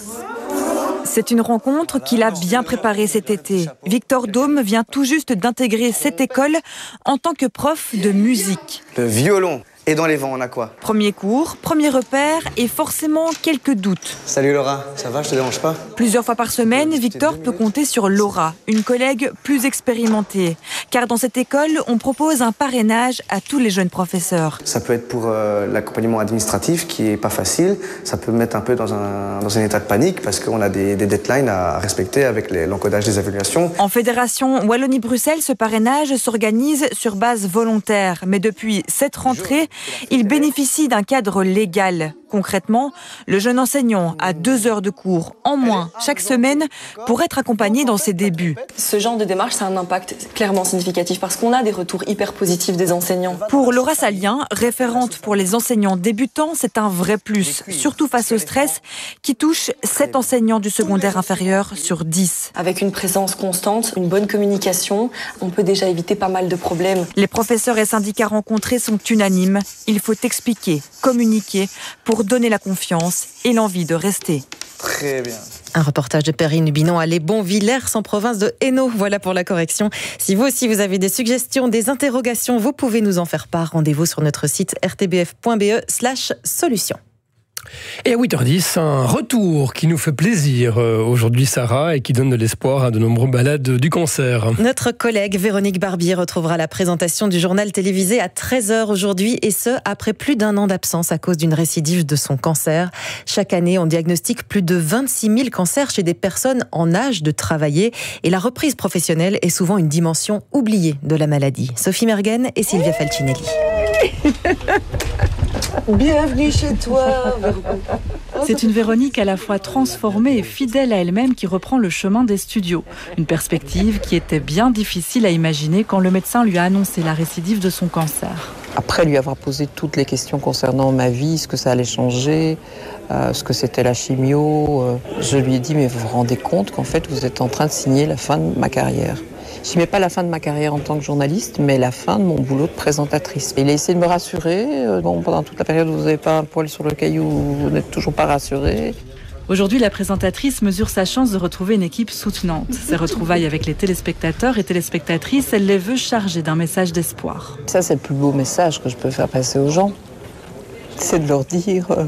C'est une rencontre qu'il a bien préparée cet été. Victor Daume vient tout juste d'intégrer cette école en tant que prof de musique. Le violon. Et dans les vents, on a quoi? Premier cours, premier repère et forcément quelques doutes. Salut Laura, ça va, je te dérange pas? Plusieurs fois par semaine, Victor peut compter sur Laura, une collègue plus expérimentée. Car dans cette école, on propose un parrainage à tous les jeunes professeurs. Ça peut être pour euh, l'accompagnement administratif qui est pas facile. Ça peut mettre un peu dans un, dans un état de panique parce qu'on a des, des deadlines à respecter avec les, l'encodage des évaluations. En fédération Wallonie-Bruxelles, ce parrainage s'organise sur base volontaire. Mais depuis cette rentrée, il bénéficie d'un cadre légal. Concrètement, le jeune enseignant a deux heures de cours en moins chaque semaine pour être accompagné dans ses débuts. Ce genre de démarche, ça a un impact clairement significatif parce qu'on a des retours hyper positifs des enseignants. Pour Laura Salien, référente pour les enseignants débutants, c'est un vrai plus, surtout face au stress qui touche sept enseignants du secondaire inférieur sur dix. Avec une présence constante, une bonne communication, on peut déjà éviter pas mal de problèmes. Les professeurs et syndicats rencontrés sont unanimes. Il faut expliquer, communiquer pour donner la confiance et l'envie de rester. Très bien. Un reportage de Perrine Hubinon à Les Bonvillers, en province de Hainaut. Voilà pour la correction. Si vous aussi vous avez des suggestions, des interrogations, vous pouvez nous en faire part. Rendez-vous sur notre site r t b f point b e slash solution. Et à huit heures dix, un retour qui nous fait plaisir aujourd'hui, Sarah, et qui donne de l'espoir à de nombreux malades du cancer. Notre collègue Véronique Barbier retrouvera la présentation du journal télévisé à treize heures aujourd'hui, et ce, après plus d'un an d'absence à cause d'une récidive de son cancer. Chaque année, on diagnostique plus de vingt-six mille cancers chez des personnes en âge de travailler, et la reprise professionnelle est souvent une dimension oubliée de la maladie. Sophie Mergen et Sylvia Falcinelli. Bienvenue chez toi. C'est une Véronique à la fois transformée et fidèle à elle-même qui reprend le chemin des studios. Une perspective qui était bien difficile à imaginer quand le médecin lui a annoncé la récidive de son cancer. Après lui avoir posé toutes les questions concernant ma vie, ce que ça allait changer, euh, ce que c'était la chimio, euh, je lui ai dit, mais vous vous rendez compte qu'en fait vous êtes en train de signer la fin de ma carrière. Je n'aimais pas la fin de ma carrière en tant que journaliste, mais la fin de mon boulot de présentatrice. Il a essayé de me rassurer. Bon, pendant toute la période où vous n'avez pas un poil sur le caillou, vous n'êtes toujours pas rassuré. Aujourd'hui, la présentatrice mesure sa chance de retrouver une équipe soutenante. Ses retrouvailles avec les téléspectateurs et téléspectatrices, elle les veut chargées d'un message d'espoir. Ça, c'est le plus beau message que je peux faire passer aux gens. C'est de leur dire euh,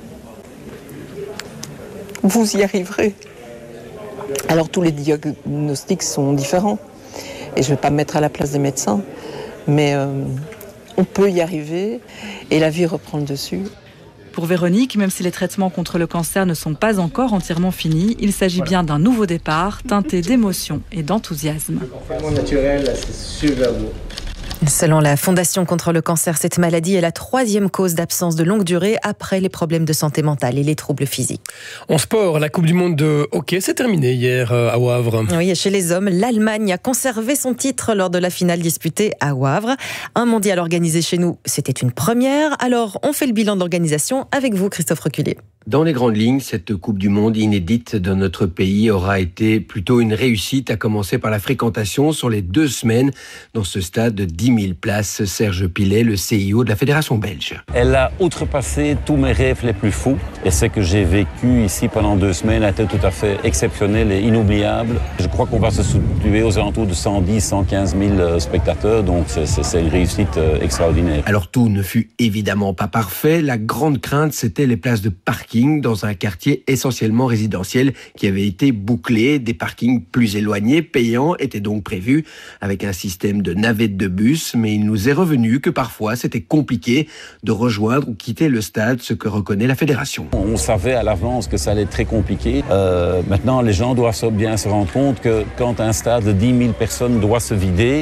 « vous y arriverez ». Alors, tous les diagnostics sont différents. Et je ne vais pas me mettre à la place des médecins, mais euh, on peut y arriver et la vie reprend le dessus. Pour Véronique, même si les traitements contre le cancer ne sont pas encore entièrement finis, il s'agit bien d'un nouveau départ, teinté d'émotion et d'enthousiasme. Naturel, c'est super beau. Selon la Fondation contre le cancer, cette maladie est la troisième cause d'absence de longue durée après les problèmes de santé mentale et les troubles physiques. En sport, la Coupe du Monde de hockey s'est terminée hier à Wavre. Oui, et chez les hommes, l'Allemagne a conservé son titre lors de la finale disputée à Wavre. Un mondial organisé chez nous, c'était une première. Alors, on fait le bilan de l'organisation avec vous, Christophe Reculé. Dans les grandes lignes, cette Coupe du Monde inédite dans notre pays aura été plutôt une réussite, à commencer par la fréquentation sur les deux semaines dans ce stade de dix mille places. Serge Pilet, le C I O de la Fédération belge. Elle a outrepassé tous mes rêves les plus fous. Et ce que j'ai vécu ici pendant deux semaines a été tout à fait exceptionnel et inoubliable. Je crois qu'on va se situer aux alentours de cent dix, cent quinze mille spectateurs, donc c'est, c'est, c'est une réussite extraordinaire. Alors tout ne fut évidemment pas parfait. La grande crainte, c'était les places de parking dans un quartier essentiellement résidentiel qui avait été bouclé. Des parkings plus éloignés, payants, étaient donc prévus avec un système de navettes de bus, mais il nous est revenu que parfois c'était compliqué de rejoindre ou quitter le stade, ce que reconnaît la fédération. On savait à l'avance que ça allait être très compliqué. Euh, maintenant, les gens doivent bien se rendre compte que quand un stade de dix mille personnes doit se vider,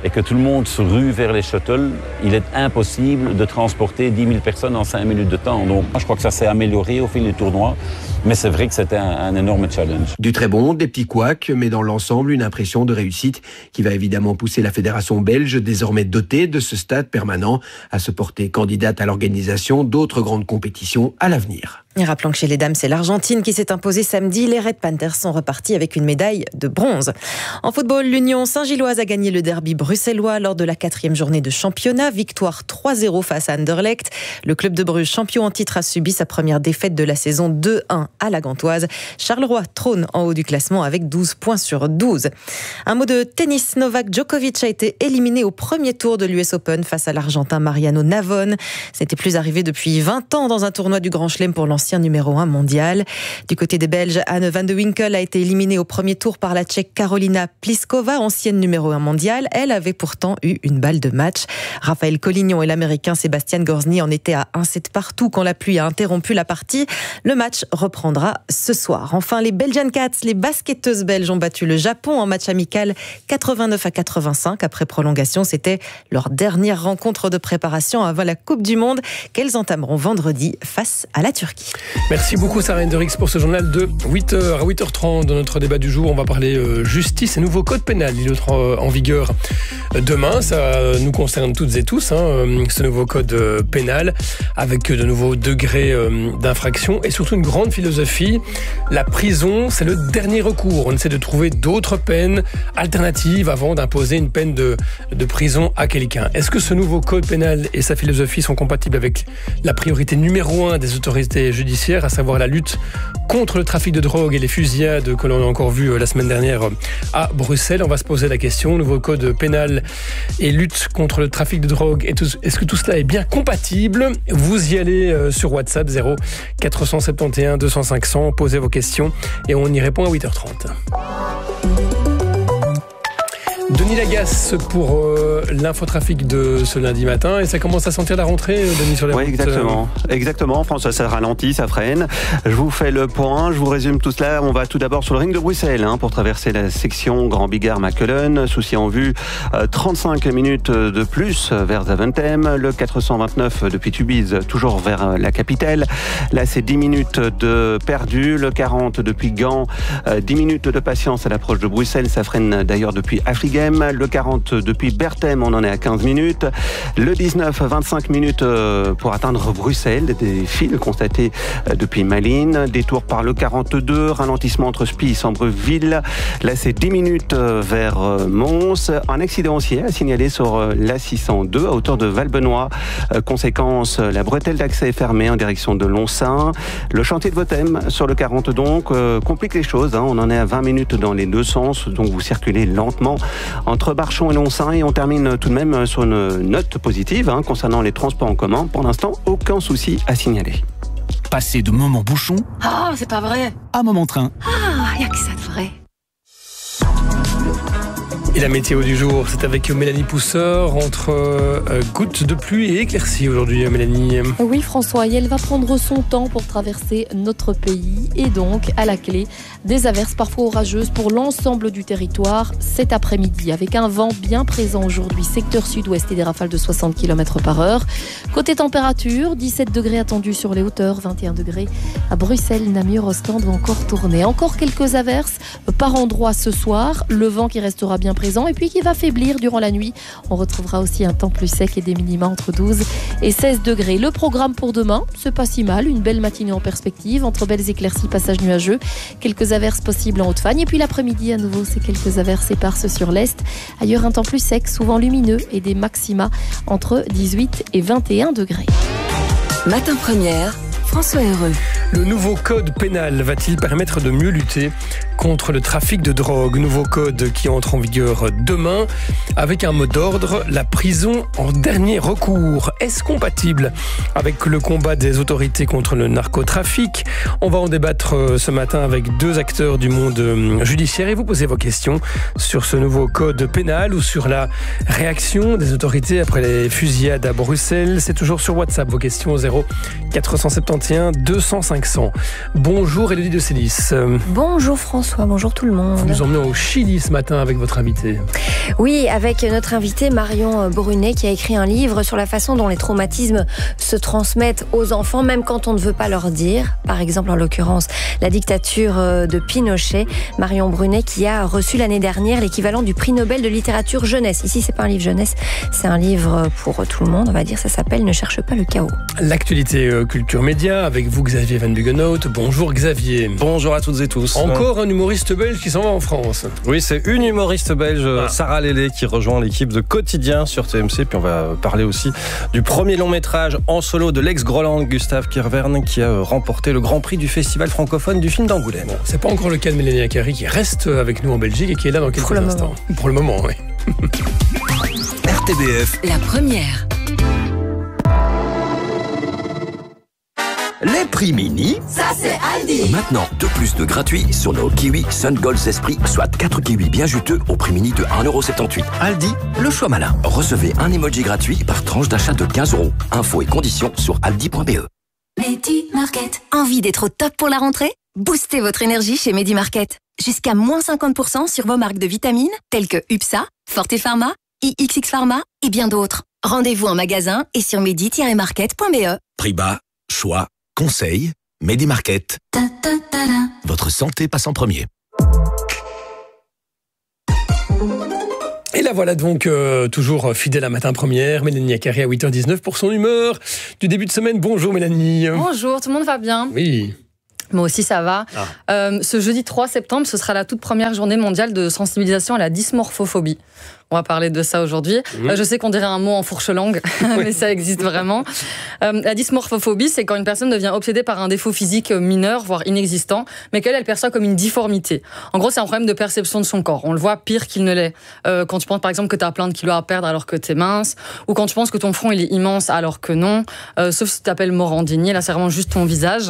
et que tout le monde se rue vers les shuttles, il est impossible de transporter dix mille personnes en cinq minutes de temps. Donc je crois que ça s'est amélioré au fil du tournoi, mais c'est vrai que c'était un, un énorme challenge. Du très bon, des petits couacs, mais dans l'ensemble, une impression de réussite qui va évidemment pousser la fédération belge, désormais dotée de ce stade permanent, à se porter candidate à l'organisation d'autres grandes compétitions à l'avenir. Et rappelons que chez les dames, c'est l'Argentine qui s'est imposée samedi. Les Red Panthers sont repartis avec une médaille de bronze. En football, l'Union Saint-Gilloise a gagné le derby bruxellois lors de la quatrième journée de championnat. Victoire trois zéro face à Anderlecht. Le club de Bruges, champion en titre, a subi sa première défaite de la saison deux un à la Gantoise. Charleroi trône en haut du classement avec douze points sur douze. Un mot de tennis. Novak Djokovic a été éliminé au premier tour de l'U S Open face à l'Argentin Mariano Navone. C'était plus arrivé depuis vingt ans dans un tournoi du Grand Chelem pour l'ancien numéro un mondial. Du côté des Belges, Anne van de Winkel a été éliminée au premier tour par la Tchèque Karolina Pliskova, ancienne numéro un mondial. Elle avait pourtant eu une balle de match. Raphaël Collignon et l'Américain Sébastien Gorzny en étaient à un set partout quand la pluie a interrompu la partie. Le match reprendra ce soir. Enfin, les Belgian Cats, les basketteuses belges ont battu le Japon en match amical quatre-vingt-neuf à quatre-vingt-cinq. Après prolongation, c'était leur dernière rencontre de préparation avant la Coupe du Monde qu'elles entameront vendredi face à la Turquie. Merci beaucoup Sarah Hendrix pour ce journal de huit heures à huit heures trente. Dans notre débat du jour, on va parler euh, justice et nouveau code pénal. Il est en vigueur demain. Ça nous concerne toutes et tous, hein, ce nouveau code euh, pénal avec de nouveaux degrés euh, d'infraction et surtout une grande philosophie. La prison, c'est le dernier recours. On essaie de trouver d'autres peines alternatives avant d'imposer une peine de, de prison à quelqu'un. Est-ce que ce nouveau code pénal et sa philosophie sont compatibles avec la priorité numéro un des autorités judiciaire, à savoir la lutte contre le trafic de drogue et les fusillades que l'on a encore vu la semaine dernière à Bruxelles? On va se poser la question. Nouveau code pénal et lutte contre le trafic de drogue. Est-ce que tout cela est bien compatible? Vous y allez sur WhatsApp zéro quatre cent soixante et onze deux cents cinq cents. Posez vos questions et on y répond à huit heures trente. Denis Lagasse pour euh, l'infotrafic de ce lundi matin. Et ça commence à sentir la rentrée, Denis, sur les Oui, routes. exactement. Exactement, François, ça ralentit, ça freine. Je vous fais le point, je vous résume tout cela. On va tout d'abord sur le ring de Bruxelles hein, pour traverser la section Grand Bigard-Mackelen. Souci en vue, euh, trente-cinq minutes de plus vers Zaventem. Le quatre cent vingt-neuf depuis Tubize, toujours vers la capitale. Là, c'est dix minutes de perdu. Le quarante depuis Gand, euh, dix minutes de patience à l'approche de Bruxelles. Ça freine d'ailleurs depuis Afrique. Le quarante depuis Berthem, on en est à quinze minutes. Le dix-neuf, vingt-cinq minutes pour atteindre Bruxelles. Des files constatées depuis Malines. Détour par le quarante-deux, ralentissement entre Spie et Sambreville. Là, c'est dix minutes vers Mons. Un accident aussi à signaler sur l'A six cent deux à hauteur de Valbenois. Conséquence, la bretelle d'accès est fermée en direction de Lonsin. Le chantier de Votem sur le quarante donc complique les choses. On en est à vingt minutes dans les deux sens, donc vous circulez lentement entre Barchon et Lonsin, et on termine tout de même sur une note positive hein, concernant les transports en commun. Pour l'instant, aucun souci à signaler. Passer de moment bouchon Ah, oh, c'est pas vrai. à moment train. Ah, y a que ça de vrai. Et la météo du jour, c'est avec Mélanie Pousseur, entre euh, gouttes de pluie et éclaircies aujourd'hui, Mélanie. Oui, François, et elle va prendre son temps pour traverser notre pays. Et donc, à la clé, des averses parfois orageuses pour l'ensemble du territoire cet après-midi, avec un vent bien présent aujourd'hui, secteur sud-ouest et des rafales de soixante kilomètres par heure. Côté température, dix-sept degrés attendus sur les hauteurs, vingt et un degrés à Bruxelles, Namur, Ostende ou encore Tournai. Encore quelques averses par endroit ce soir, le vent qui restera bien présent et puis qui va faiblir durant la nuit. On retrouvera aussi un temps plus sec et des minima entre douze et seize degrés. Le programme pour demain, c'est pas si mal, une belle matinée en perspective, entre belles éclaircies, passages nuageux, quelques averses possibles en Haute-Fagne et puis l'après-midi à nouveau, c'est quelques averses éparses sur l'Est. Ailleurs un temps plus sec, souvent lumineux et des maxima entre dix-huit et vingt et un degrés. Matin première, François Heureux. Le nouveau code pénal va-t-il permettre de mieux lutter contre le trafic de drogue? Nouveau code qui entre en vigueur demain avec un mot d'ordre, la prison en dernier recours. Est-ce compatible avec le combat des autorités contre le narcotrafic? On va en débattre ce matin avec deux acteurs du monde judiciaire et vous posez vos questions sur ce nouveau code pénal ou sur la réaction des autorités après les fusillades à Bruxelles. C'est toujours sur WhatsApp, vos questions zéro quatre cent soixante et onze deux cents cinq cents. accent. Bonjour Élodie de Célis. Bonjour François, bonjour tout le monde. Vous nous emmenez au Chili ce matin avec votre invité. Oui, avec notre invité Marion Brunet qui a écrit un livre sur la façon dont les traumatismes se transmettent aux enfants, même quand on ne veut pas leur dire. Par exemple, en l'occurrence, la dictature de Pinochet. Marion Brunet qui a reçu l'année dernière l'équivalent du prix Nobel de littérature jeunesse. Ici, c'est pas un livre jeunesse, c'est un livre pour tout le monde, on va dire. Ça s'appelle « Ne cherche pas le chaos ». L'actualité euh, culture média avec vous, Xavier Van Buggenhout. Bonjour Xavier. Bonjour à toutes et tous. Encore un humoriste belge qui s'en va en France. Oui, c'est une humoriste belge, ah. Sarah Lélé, qui rejoint l'équipe de Quotidien sur T M C. Puis on va parler aussi du premier long métrage en solo de l'ex-Groland, Gustave Kirvern, qui a remporté le Grand Prix du Festival francophone du film d'Angoulême. Bon, c'est pas encore le cas de Mélanie Acari qui reste avec nous en Belgique et qui est là dans quelques Pour instants. Moment. Pour le moment, oui. R T B F. La première. Les prix mini. Ça, c'est Aldi. Maintenant, deux plus de gratuits sur nos kiwis Sun Golds Esprit, soit quatre kiwis bien juteux au prix mini de un euro soixante-dix-huit. Aldi, le choix malin. Recevez un emoji gratuit par tranche d'achat de quinze euros. Infos et conditions sur aldi point b e. Medi Market. Envie d'être au top pour la rentrée? Boostez votre énergie chez Medi Market. Jusqu'à moins cinquante pour cent sur vos marques de vitamines telles que U P S A, Forte Pharma, I X X Pharma et bien d'autres. Rendez-vous en magasin et sur medi tiret market point b e. Prix bas, choix, conseil, Medi Market. Ta, ta, ta, ta. Votre santé passe en premier. Et la voilà donc euh, toujours fidèle à Matin Première, Mélanie Acari à huit heures dix-neuf pour son humeur du début de semaine. Bonjour Mélanie. Bonjour, tout le monde va bien? Oui. Moi aussi, ça va. Ah. Euh, ce jeudi trois septembre, ce sera la toute première journée mondiale de sensibilisation à la dysmorphophobie. On va parler de ça aujourd'hui. Mmh. Euh, je sais qu'on dirait un mot en fourche-langue, mais ça existe vraiment. Euh, la dysmorphophobie, c'est quand une personne devient obsédée par un défaut physique mineur, voire inexistant, mais qu'elle elle perçoit comme une difformité. En gros, c'est un problème de perception de son corps. On le voit pire qu'il ne l'est. Euh, quand tu penses par exemple que tu as plein de kilos à perdre alors que tu es mince, ou quand tu penses que ton front il est immense alors que non, euh, sauf si tu t'appelles Morandini, là c'est vraiment juste ton visage.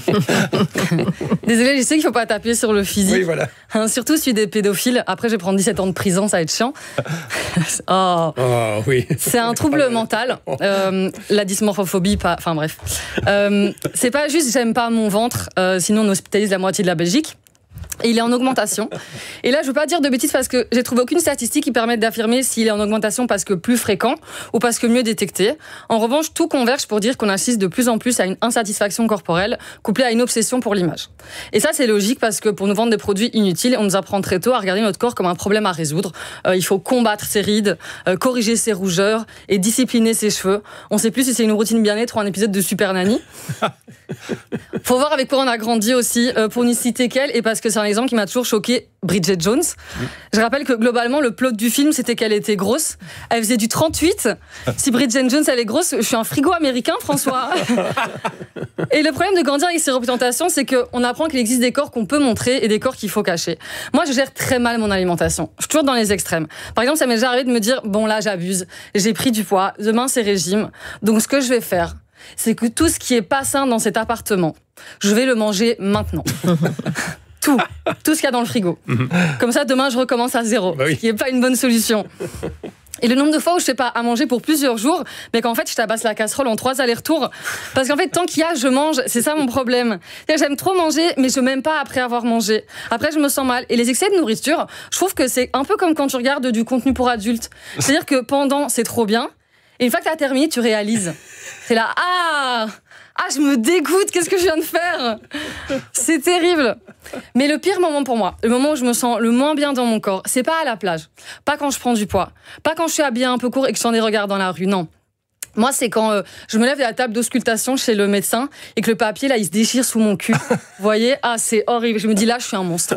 Désolée, je sais qu'il ne faut pas taper sur le physique. Oui, voilà. Hein, surtout celui des pédophiles. Après, je vais prendre dix-sept ans de prison, ça va être chiant. Oh. Oh, oui. C'est un trouble mental. Euh, la dysmorphophobie, pas. Enfin bref. Euh, c'est pas juste j'aime pas mon ventre, euh, sinon on hospitalise la moitié de la Belgique. Et il est en augmentation. Et là, je ne veux pas dire de bêtises parce que j'ai trouvé aucune statistique qui permette d'affirmer s'il est en augmentation parce que plus fréquent ou parce que mieux détecté. En revanche, tout converge pour dire qu'on assiste de plus en plus à une insatisfaction corporelle couplée à une obsession pour l'image. Et ça, c'est logique parce que pour nous vendre des produits inutiles, on nous apprend très tôt à regarder notre corps comme un problème à résoudre. Euh, il faut combattre ses rides, euh, corriger ses rougeurs et discipliner ses cheveux. On ne sait plus si c'est une routine bien-être ou un épisode de Super Nanny. Faut voir avec quoi on a grandi aussi, euh, pour n'y citer qu'elle, et parce que c'est un exemple qui m'a toujours choqué, Bridget Jones. Mmh. Je rappelle que globalement, le plot du film, c'était qu'elle était grosse. Elle faisait du trente-huit. Si Bridget Jones, elle est grosse, je suis un frigo américain, François. Et le problème de grandir avec ces représentations, c'est qu'on apprend qu'il existe des corps qu'on peut montrer et des corps qu'il faut cacher. Moi, je gère très mal mon alimentation. Je suis toujours dans les extrêmes. Par exemple, ça m'est déjà arrivé de me dire, bon là, j'abuse. J'ai pris du poids. Demain, c'est régime. Donc, ce que je vais faire, c'est que tout ce qui est pas sain dans cet appartement, je vais le manger maintenant. Tout, tout ce qu'il y a dans le frigo. Comme ça, demain, je recommence à zéro. Bah oui. Ce qui n'est pas une bonne solution. Et le nombre de fois où je ne fais pas à manger pour plusieurs jours, mais qu'en fait, je tabasse la casserole en trois allers-retours. Parce qu'en fait, tant qu'il y a, je mange. C'est ça mon problème. C'est-à-dire, j'aime trop manger, mais je m'aime pas après avoir mangé. Après, je me sens mal. Et les excès de nourriture, je trouve que c'est un peu comme quand tu regardes du contenu pour adultes. C'est-à-dire que pendant, c'est trop bien. Et une fois que tu as terminé, tu réalises. C'est là, ah Ah, je me dégoûte, qu'est-ce que je viens de faire? C'est terrible. Mais le pire moment pour moi, le moment où je me sens le moins bien dans mon corps, c'est pas à la plage, pas quand je prends du poids, pas quand je suis habillée un peu court et que je sens des regards dans la rue, non. Moi, c'est quand euh, je me lève de la table d'auscultation chez le médecin et que le papier, là, il se déchire sous mon cul. Vous voyez? Ah, c'est horrible. Je me dis, là, je suis un monstre.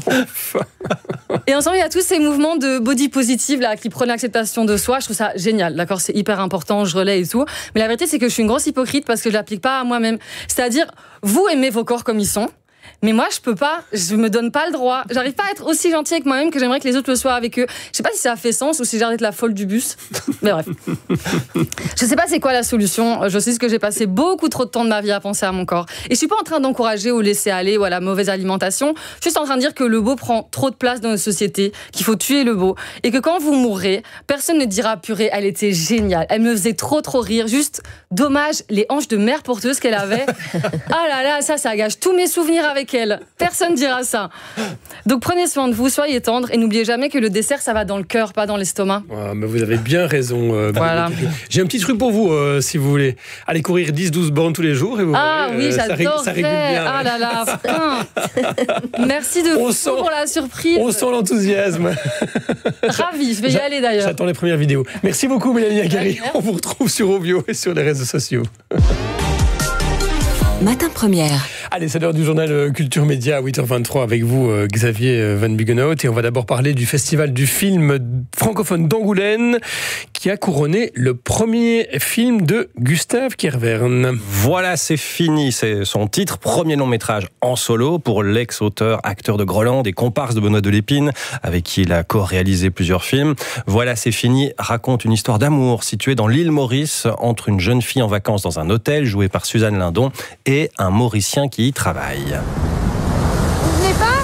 Et ensemble, il y a tous ces mouvements de body positive, là, qui prennent l'acceptation de soi. Je trouve ça génial. D'accord? C'est hyper important, je relais et tout. Mais la vérité, c'est que je suis une grosse hypocrite parce que je l'applique pas à moi-même. C'est-à-dire, vous aimez vos corps comme ils sont. Mais moi, je peux pas, je me donne pas le droit. J'arrive pas à être aussi gentille avec moi-même que j'aimerais que les autres le soient avec eux. Je sais pas si ça fait sens ou si j'ai l'air d'être la folle du bus. Mais bref. Je sais pas c'est quoi la solution. Je sais que j'ai passé beaucoup trop de temps de ma vie à penser à mon corps. Et je suis pas en train d'encourager au laisser aller ou à la mauvaise alimentation. Je suis juste en train de dire que le beau prend trop de place dans notre société, qu'il faut tuer le beau. Et que quand vous mourrez, personne ne dira purée, elle était géniale. Elle me faisait trop trop rire. Juste dommage, les hanches de mère porteuse qu'elle avait. Ah là là, ça, ça gâche tous mes souvenirs avec elle. Personne dira ça. Donc prenez soin de vous, soyez tendres et n'oubliez jamais que le dessert, ça va dans le cœur, pas dans l'estomac. Ah, mais vous avez bien raison. Euh, voilà. J'ai un petit truc pour vous, euh, si vous voulez. Allez courir dix douze bornes tous les jours et vous Ah verrez, oui, euh, ça, rég- ça régule j'adorerais. bien. Ah là là, putain. Merci de On fou sent- pour la surprise. On sent l'enthousiasme. Ravi, je vais y J'a- aller d'ailleurs. J'attends les premières vidéos. Merci beaucoup, Mélanie Agari. Ouais, On vous retrouve sur Ovio et sur les réseaux sociaux. Matin Première. Allez, c'est l'heure du journal euh, Culture Média à huit heures vingt-trois avec vous, euh, Xavier euh, Van Buggenhout. Et on va d'abord parler du festival du film francophone d'Angoulême qui a couronné le premier film de Gustave Kervern. Voilà, c'est fini, c'est son titre, premier long métrage en solo pour l'ex-auteur, acteur de Groland et comparse de Benoît Delépine, avec qui il a co-réalisé plusieurs films. Voilà, c'est fini raconte une histoire d'amour située dans l'île Maurice entre une jeune fille en vacances dans un hôtel jouée par Suzanne Lindon et un Mauricien qui y travaille. Vous venez pas?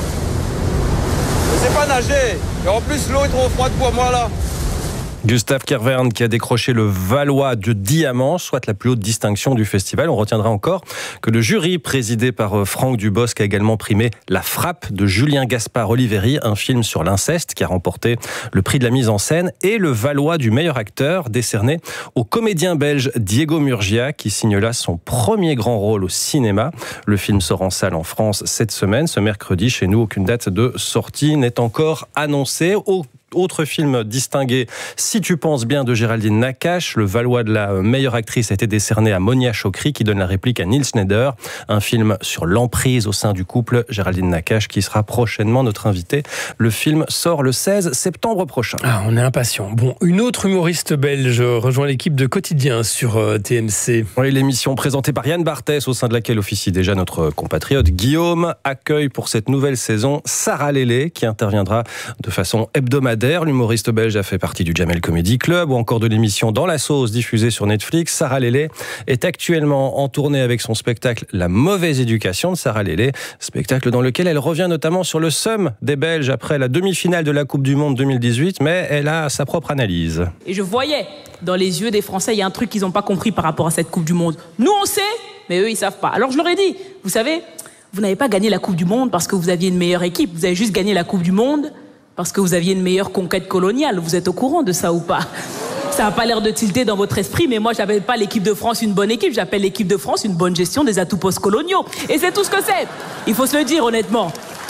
Je sais pas nager. Et en plus, l'eau est trop froide pour moi là. Gustave Kervern qui a décroché le Valois de Diamant, soit la plus haute distinction du festival. On retiendra encore que le jury présidé par Franck Dubosc a également primé La Frappe de Julien Gaspard Oliveri, un film sur l'inceste qui a remporté le prix de la mise en scène, et le Valois du meilleur acteur décerné au comédien belge Diego Murgia qui signe là son premier grand rôle au cinéma. Le film sort en salle en France cette semaine, ce mercredi. Chez nous, aucune date de sortie n'est encore annoncée. Au Autre film distingué, Si tu penses bien, de Géraldine Nakache. Le Valois de la meilleure actrice a été décerné à Monia Chokri qui donne la réplique à Nils Schneider. Un film sur l'emprise au sein du couple. Géraldine Nakache qui sera prochainement notre invitée. Le film sort le seize septembre prochain. Ah, on est impatient. Bon, une autre humoriste belge rejoint l'équipe de Quotidien sur euh, T M C. Oui, l'émission présentée par Yann Barthès, au sein de laquelle officie déjà notre compatriote Guillaume, accueille pour cette nouvelle saison Sarah Lélé qui interviendra de façon hebdomadaire. L'humoriste belge a fait partie du Jamel Comedy Club ou encore de l'émission Dans la sauce diffusée sur Netflix. Sarah Lélé est actuellement en tournée avec son spectacle La mauvaise éducation de Sarah Lélé, spectacle dans lequel elle revient notamment sur le seum des Belges après la demi-finale de la Coupe du Monde deux mille dix-huit, mais elle a sa propre analyse. Et je voyais dans les yeux des Français, il y a un truc qu'ils n'ont pas compris par rapport à cette Coupe du Monde. Nous on sait, mais eux ils savent pas. Alors je leur ai dit, vous savez, vous n'avez pas gagné la Coupe du Monde parce que vous aviez une meilleure équipe, vous avez juste gagné la Coupe du Monde parce que vous aviez une meilleure conquête coloniale. Vous êtes au courant de ça ou pas? Ça n'a pas l'air de tilter dans votre esprit, mais moi, j'appelle pas l'équipe de France une bonne équipe, j'appelle l'équipe de France une bonne gestion des atouts post-coloniaux. Et c'est tout ce que c'est. Il faut se le dire, honnêtement.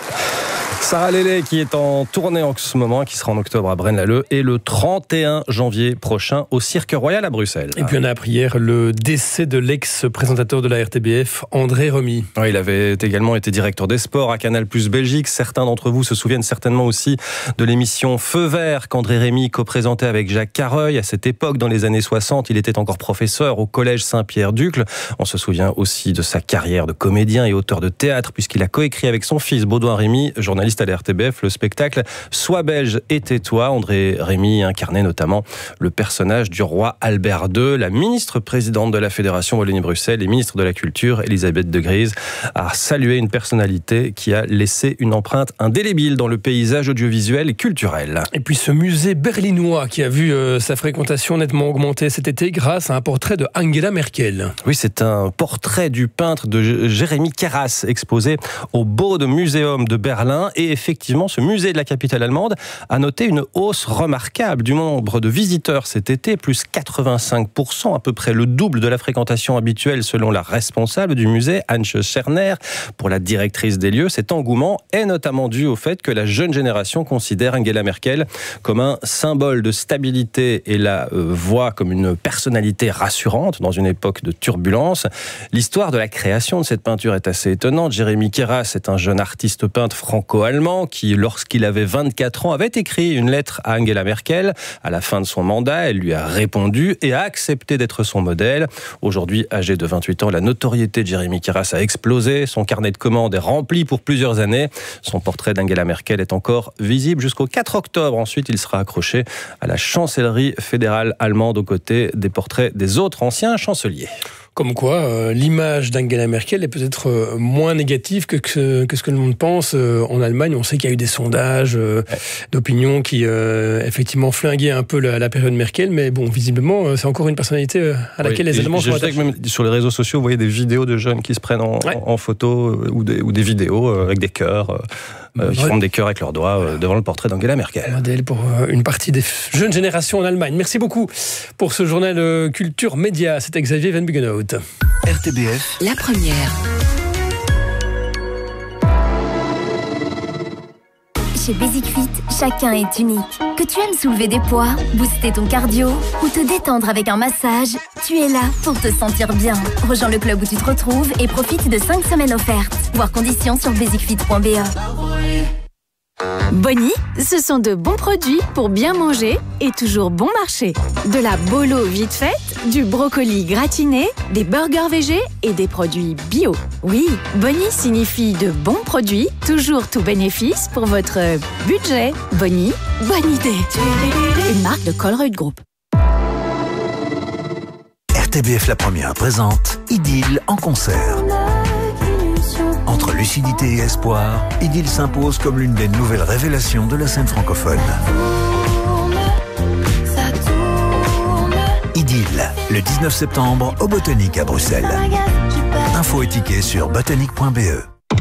Sarah Lélé qui est en tournée en ce moment, qui sera en octobre à Braine-l'Alleud et le trente et un janvier prochain au Cirque Royal à Bruxelles. Et puis on a appris hier le décès de l'ex-présentateur de la R T B F, André Remy. Oui, il avait également été directeur des sports à Canal Plus Belgique. Certains d'entre vous se souviennent certainement aussi de l'émission Feu Vert qu'André Remy co-présentait avec Jacques Carreuil. À cette époque, dans les années soixante, il était encore professeur au collège Saint-Pierre-d'Ucle. On se souvient aussi de sa carrière de comédien et auteur de théâtre puisqu'il a coécrit avec son fils Baudouin Remy, journaliste à la R T B F, le spectacle Sois belge et tais-toi. André Remy incarnait notamment le personnage du roi Albert deux. La ministre présidente de la Fédération Wallonie-Bruxelles et ministre de la Culture, Elisabeth de Gries, a salué une personnalité qui a laissé une empreinte indélébile dans le paysage audiovisuel et culturel. Et puis ce musée berlinois qui a vu euh, sa fréquentation nettement augmenter cet été grâce à un portrait de Angela Merkel. Oui, c'est un portrait du peintre de Jérémy Keras exposé au Bode Museum de Berlin. Et effectivement, ce musée de la capitale allemande a noté une hausse remarquable du nombre de visiteurs cet été, plus quatre-vingt-cinq pour cent, à peu près le double de la fréquentation habituelle selon la responsable du musée, Antje Scherner. Pour la directrice des lieux, cet engouement est notamment dû au fait que la jeune génération considère Angela Merkel comme un symbole de stabilité et la euh, voit comme une personnalité rassurante dans une époque de turbulence. L'histoire de la création de cette peinture est assez étonnante. Jérémy Keras est un jeune artiste peintre franco-allemand allemand qui, lorsqu'il avait vingt-quatre ans, avait écrit une lettre à Angela Merkel à la fin de son mandat. Elle lui a répondu et a accepté d'être son modèle. Aujourd'hui, âgé de vingt-huit ans, la notoriété de Jérémy Kiras a explosé. Son carnet de commandes est rempli pour plusieurs années. Son portrait d'Angela Merkel est encore visible jusqu'au quatre octobre. Ensuite, il sera accroché à la chancellerie fédérale allemande aux côtés des portraits des autres anciens chanceliers. Comme quoi, euh, l'image d'Angela Merkel est peut-être euh, moins négative que, que, que ce que le monde pense. Euh, en Allemagne, on sait qu'il y a eu des sondages euh, ouais. d'opinion qui, euh, effectivement, flinguaient un peu la, la période Merkel. Mais bon, visiblement, euh, c'est encore une personnalité euh, à laquelle oui, les Allemands sont attachés. Je sais que même sur les réseaux sociaux, vous voyez des vidéos de jeunes qui se prennent en, ouais. en, en photo euh, ou, des, ou des vidéos euh, avec des cœurs. Euh, Euh, qui font des cœurs avec leurs doigts euh, devant le portrait d'Angela Merkel. Modèle pour euh, une partie des jeunes générations en Allemagne. Merci beaucoup pour ce journal euh, Culture Média. C'était Xavier Van Buggenhout. R T B F, la première. Chez Basic Fit, chacun est unique. Que tu aimes soulever des poids, booster ton cardio ou te détendre avec un massage, tu es là pour te sentir bien. Rejoins le club où tu te retrouves et profite de cinq semaines offertes. Voir conditions sur basic fit point b e. Bonnie, ce sont de bons produits pour bien manger et toujours bon marché. De la bolo vite faite, du brocoli gratiné, des burgers végés et des produits bio. Oui, Bonnie signifie de bons produits, toujours tout bénéfice pour votre budget. Bonnie, bonne idée. Une marque de Colruyt Group. R T B F La Première présente Idylle en concert. Entre lucidité et espoir, Idylle s'impose comme l'une des nouvelles révélations de la scène francophone. Idylle, le dix-neuf septembre au Botanique à Bruxelles. Infos et tickets sur botanique point b e.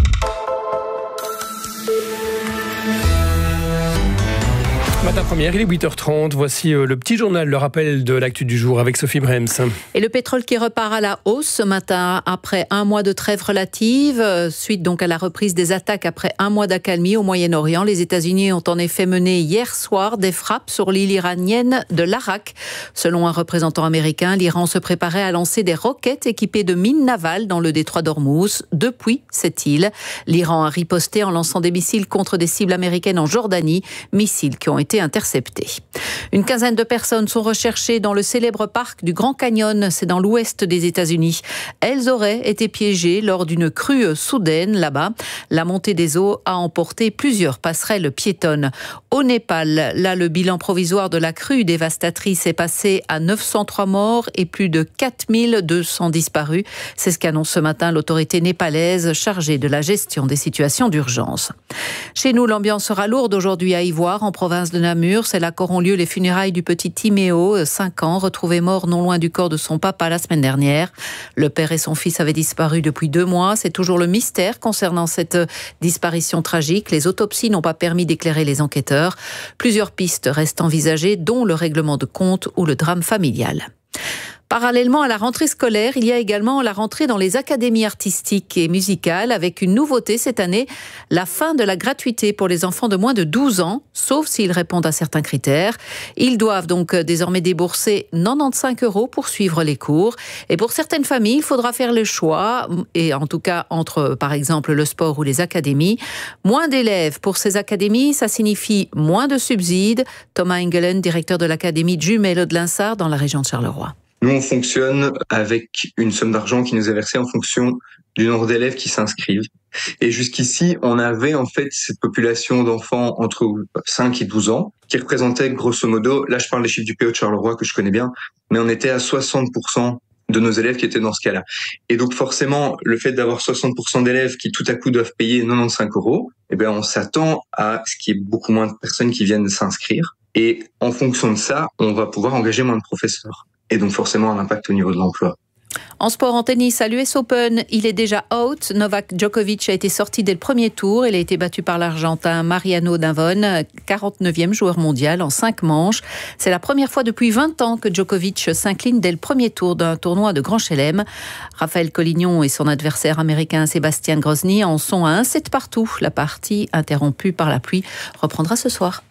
Matin première, il est huit heures trente. Voici le petit journal, le rappel de l'actu du jour avec Sophie Brems. Et le pétrole qui repart à la hausse ce matin après un mois de trêve relative, suite donc à la reprise des attaques après un mois d'accalmie au Moyen-Orient. Les États-Unis ont en effet mené hier soir des frappes sur l'île iranienne de l'Arak. Selon un représentant américain, l'Iran se préparait à lancer des roquettes équipées de mines navales dans le détroit d'Ormuz. Depuis cette île, l'Iran a riposté en lançant des missiles contre des cibles américaines en Jordanie, missiles qui ont été interceptés. Une quinzaine de personnes sont recherchées dans le célèbre parc du Grand Canyon, c'est dans l'ouest des États-Unis. Elles auraient été piégées lors d'une crue soudaine là-bas. La montée des eaux a emporté plusieurs passerelles piétonnes. Au Népal, là, le bilan provisoire de la crue dévastatrice est passé à neuf cent trois morts et plus de quatre mille deux cents disparus. C'est ce qu'annonce ce matin l'autorité népalaise chargée de la gestion des situations d'urgence. Chez nous, l'ambiance sera lourde aujourd'hui à Ivoire, en province de Namur. C'est là qu'auront lieu les funérailles du petit Timéo, cinq ans, retrouvé mort non loin du corps de son papa la semaine dernière. Le père et son fils avaient disparu depuis deux mois. C'est toujours le mystère concernant cette disparition tragique. Les autopsies n'ont pas permis d'éclairer les enquêteurs. Plusieurs pistes restent envisagées, dont le règlement de compte ou le drame familial. Parallèlement à la rentrée scolaire, il y a également la rentrée dans les académies artistiques et musicales avec une nouveauté cette année, la fin de la gratuité pour les enfants de moins de douze ans, sauf s'ils répondent à certains critères. Ils doivent donc désormais débourser quatre-vingt-quinze euros pour suivre les cours. Et pour certaines familles, il faudra faire le choix, et en tout cas entre par exemple le sport ou les académies. Moins d'élèves pour ces académies, ça signifie moins de subsides. Thomas Engelen, directeur de l'académie Jumelo de Linsart dans la région de Charleroi. Nous, on fonctionne avec une somme d'argent qui nous est versée en fonction du nombre d'élèves qui s'inscrivent. Et jusqu'ici, on avait en fait cette population d'enfants entre cinq et douze ans qui représentait grosso modo, là je parle des chiffres du P O de Charleroi que je connais bien, mais on était à soixante pour cent de nos élèves qui étaient dans ce cas-là. Et donc forcément, le fait d'avoir soixante pour cent d'élèves qui tout à coup doivent payer quatre-vingt-quinze euros, eh bien on s'attend à ce qu'il y ait beaucoup moins de personnes qui viennent s'inscrire. Et en fonction de ça, on va pouvoir engager moins de professeurs. Et donc forcément un impact au niveau de l'emploi. En sport, en tennis, à l'U S Open, il est déjà out. Novak Djokovic a été sorti dès le premier tour. Il a été battu par l'Argentin Mariano Navone, quarante-neuvième joueur mondial en cinq manches. C'est la première fois depuis vingt ans que Djokovic s'incline dès le premier tour d'un tournoi de Grand Chelem. Raphaël Collignon et son adversaire américain Sébastien Grosny en sont à un sept partout. La partie, interrompue par la pluie, reprendra ce soir.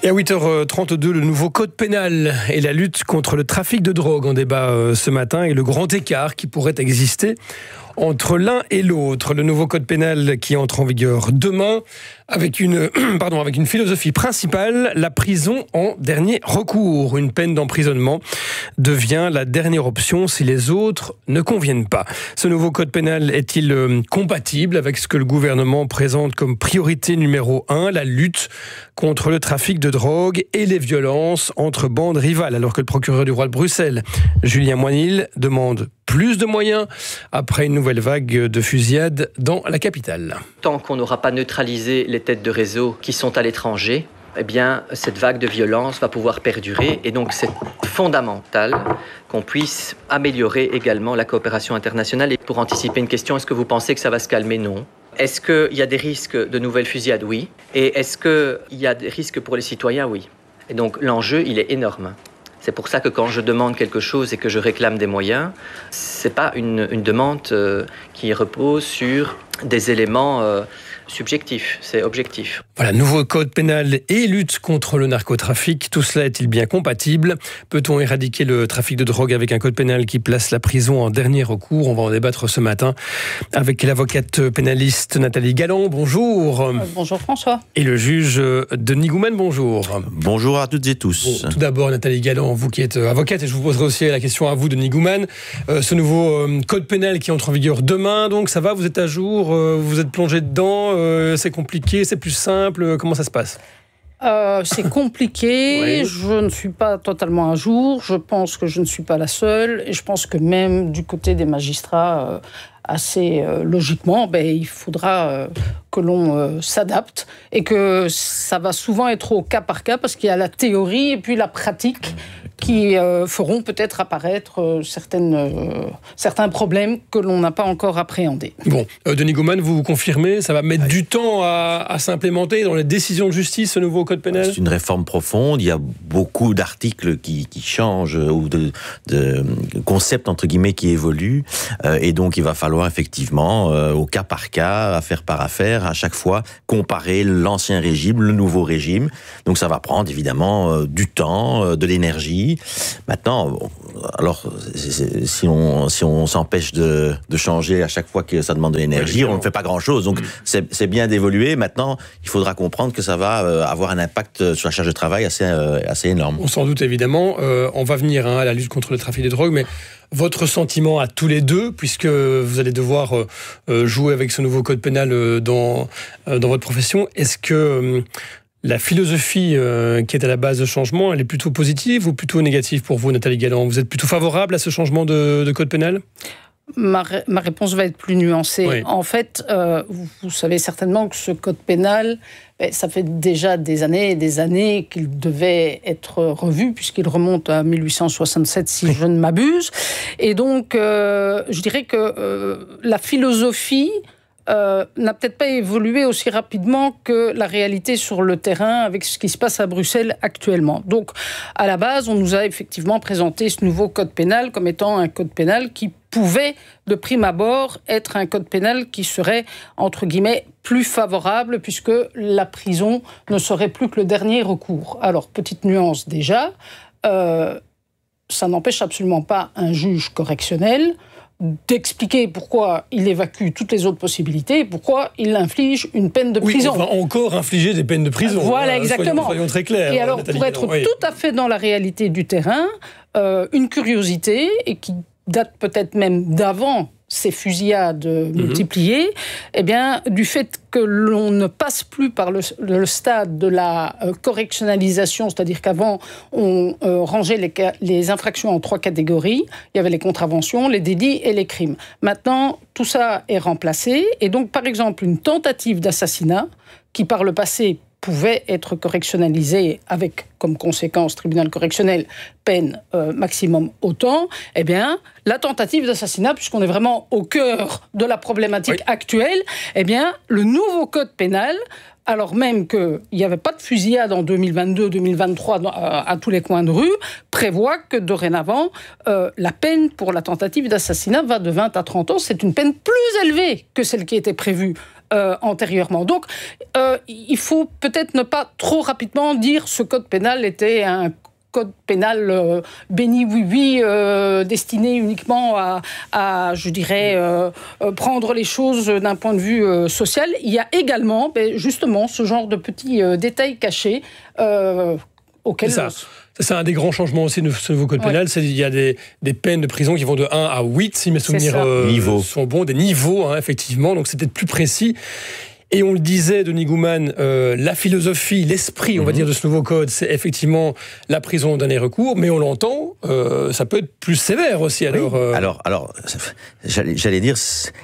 Et à huit heures trente-deux, le nouveau code pénal et la lutte contre le trafic de drogue en débat ce matin et le grand écart qui pourrait exister entre l'un et l'autre. Le nouveau code pénal qui entre en vigueur demain avec une, pardon, avec une philosophie principale, la prison en dernier recours. Une peine d'emprisonnement devient la dernière option si les autres ne conviennent pas. Ce nouveau code pénal est-il compatible avec ce que le gouvernement présente comme priorité numéro un, la lutte contre le trafic de drogue et les violences entre bandes rivales, alors que le procureur du roi de Bruxelles, Julien Moinil, demande plus de moyens après une nouvelle vague de fusillades dans la capitale. Tant qu'on n'aura pas neutralisé les têtes de réseau qui sont à l'étranger, eh bien, cette vague de violence va pouvoir perdurer. Et donc, c'est fondamental qu'on puisse améliorer également la coopération internationale. Et pour anticiper une question, est-ce que vous pensez que ça va se calmer? Non. Est-ce qu'il y a des risques de nouvelles fusillades? Oui. Et est-ce qu'il y a des risques pour les citoyens? Oui. Et donc, l'enjeu, il est énorme. C'est pour ça que quand je demande quelque chose et que je réclame des moyens, c'est pas une, une demande euh, qui repose sur des éléments euh, subjectifs, c'est objectif. Voilà, nouveau code pénal et lutte contre le narcotrafic, tout cela est-il bien compatible? Peut-on éradiquer le trafic de drogue avec un code pénal qui place la prison en dernier recours? On va en débattre ce matin avec l'avocate pénaliste Nathalie Galland, bonjour. Euh, bonjour François. Et le juge Denis Goumen, bonjour. Bonjour à toutes et tous. Bon, tout d'abord Nathalie Galland, vous qui êtes avocate, et je vous poserai aussi la question à vous Denis Goumen. Euh, ce nouveau euh, code pénal qui entre en vigueur demain, donc ça va, vous êtes à jour, euh, vous êtes plongé dedans, euh, c'est compliqué, c'est plus simple, comment ça se passe? Euh, c'est compliqué, Oui. Je ne suis pas totalement à jour, je pense que je ne suis pas la seule, et je pense que même du côté des magistrats, euh, assez euh, logiquement, ben, il faudra euh, que l'on euh, s'adapte, et que ça va souvent être au cas par cas, parce qu'il y a la théorie et puis la pratique qui euh, feront peut-être apparaître euh, certaines, euh, certains problèmes que l'on n'a pas encore appréhendés. Bon, euh, Denis Goumen, vous confirmez, ça va mettre du temps à, à s'implémenter dans les décisions de justice, ce nouveau code pénal? C'est une réforme profonde, il y a beaucoup d'articles qui, qui changent, ou de, de concepts, entre guillemets, qui évoluent, euh, et donc il va falloir effectivement, euh, au cas par cas, affaire par affaire, à chaque fois, comparer l'ancien régime, le nouveau régime. Donc ça va prendre évidemment euh, du temps, euh, de l'énergie. Maintenant, bon, alors c'est, c'est, si on si on s'empêche de, de changer à chaque fois que ça demande de l'énergie, oui, on ne fait pas grand-chose. Donc mmh. c'est, c'est bien d'évoluer. Maintenant, il faudra comprendre que ça va euh, avoir un impact sur la charge de travail assez euh, assez énorme. On s'en doute évidemment. Euh, on va venir hein, à la lutte contre le trafic de drogue, mais votre sentiment à tous les deux, puisque vous allez devoir euh, jouer avec ce nouveau code pénal euh, dans euh, dans votre profession, est-ce que euh, la philosophie euh, qui est à la base de changement, elle est plutôt positive ou plutôt négative pour vous, Nathalie Galland? Vous êtes plutôt favorable à ce changement de, de code pénal? Ma, ré- ma réponse va être plus nuancée. Oui. En fait, euh, vous, vous savez certainement que ce code pénal, eh, ça fait déjà des années et des années qu'il devait être revu, puisqu'il remonte à mille huit cent soixante-sept, si oui. je ne m'abuse. Et donc, euh, je dirais que euh, la philosophie Euh, n'a peut-être pas évolué aussi rapidement que la réalité sur le terrain avec ce qui se passe à Bruxelles actuellement. Donc, à la base, on nous a effectivement présenté ce nouveau code pénal comme étant un code pénal qui pouvait, de prime abord, être un code pénal qui serait, entre guillemets, plus favorable, puisque la prison ne serait plus que le dernier recours. Alors, petite nuance déjà, euh, ça n'empêche absolument pas un juge correctionnel d'expliquer pourquoi il évacue toutes les autres possibilités, pourquoi il inflige une peine de prison. Oui, on va encore infliger des peines de prison. Voilà, exactement. Soyons, soyons très clairs. Et alors, pour être oui. tout à fait dans la réalité du terrain, euh, une curiosité, et qui date peut-être même d'avant ces fusillades mmh. multipliées, eh bien, du fait que l'on ne passe plus par le, le stade de la euh, correctionnalisation, c'est-à-dire qu'avant, on euh, rangeait les, les infractions en trois catégories. Il y avait les contraventions, les délits et les crimes. Maintenant, tout ça est remplacé. Et donc, par exemple, une tentative d'assassinat, qui par le passé pouvait être correctionnalisé avec comme conséquence tribunal correctionnel peine euh, maximum autant, eh bien, la tentative d'assassinat, puisqu'on est vraiment au cœur de la problématique oui. actuelle, eh bien, le nouveau code pénal, alors même qu'il n'y avait pas de fusillade en deux mille vingt-deux deux mille vingt-trois à, à tous les coins de rue, prévoit que dorénavant, euh, la peine pour la tentative d'assassinat va de vingt à trente ans. C'est une peine plus élevée que celle qui était prévue euh, antérieurement. Donc, euh, il faut peut-être ne pas trop rapidement dire ce code pénal était un code pénal euh, béni oui-oui, euh, destiné uniquement à, à je dirais, euh, euh, prendre les choses d'un point de vue euh, social. Il y a également, ben, justement, ce genre de petits euh, détails cachés euh, auxquels... C'est ça. C'est un des grands changements aussi de ce nouveau code ouais. pénal. C'est, il y a des, des peines de prison qui vont de un à huit, si mes souvenirs euh, sont bons, des niveaux, hein, effectivement. Donc c'est peut-être plus précis. Et on le disait, Denis Gouman, euh, la philosophie, l'esprit, on mm-hmm. va dire, de ce nouveau code, c'est effectivement la prison au dernier recours, mais on l'entend, euh, ça peut être plus sévère aussi. Alors, oui. euh... alors, alors j'allais, j'allais dire,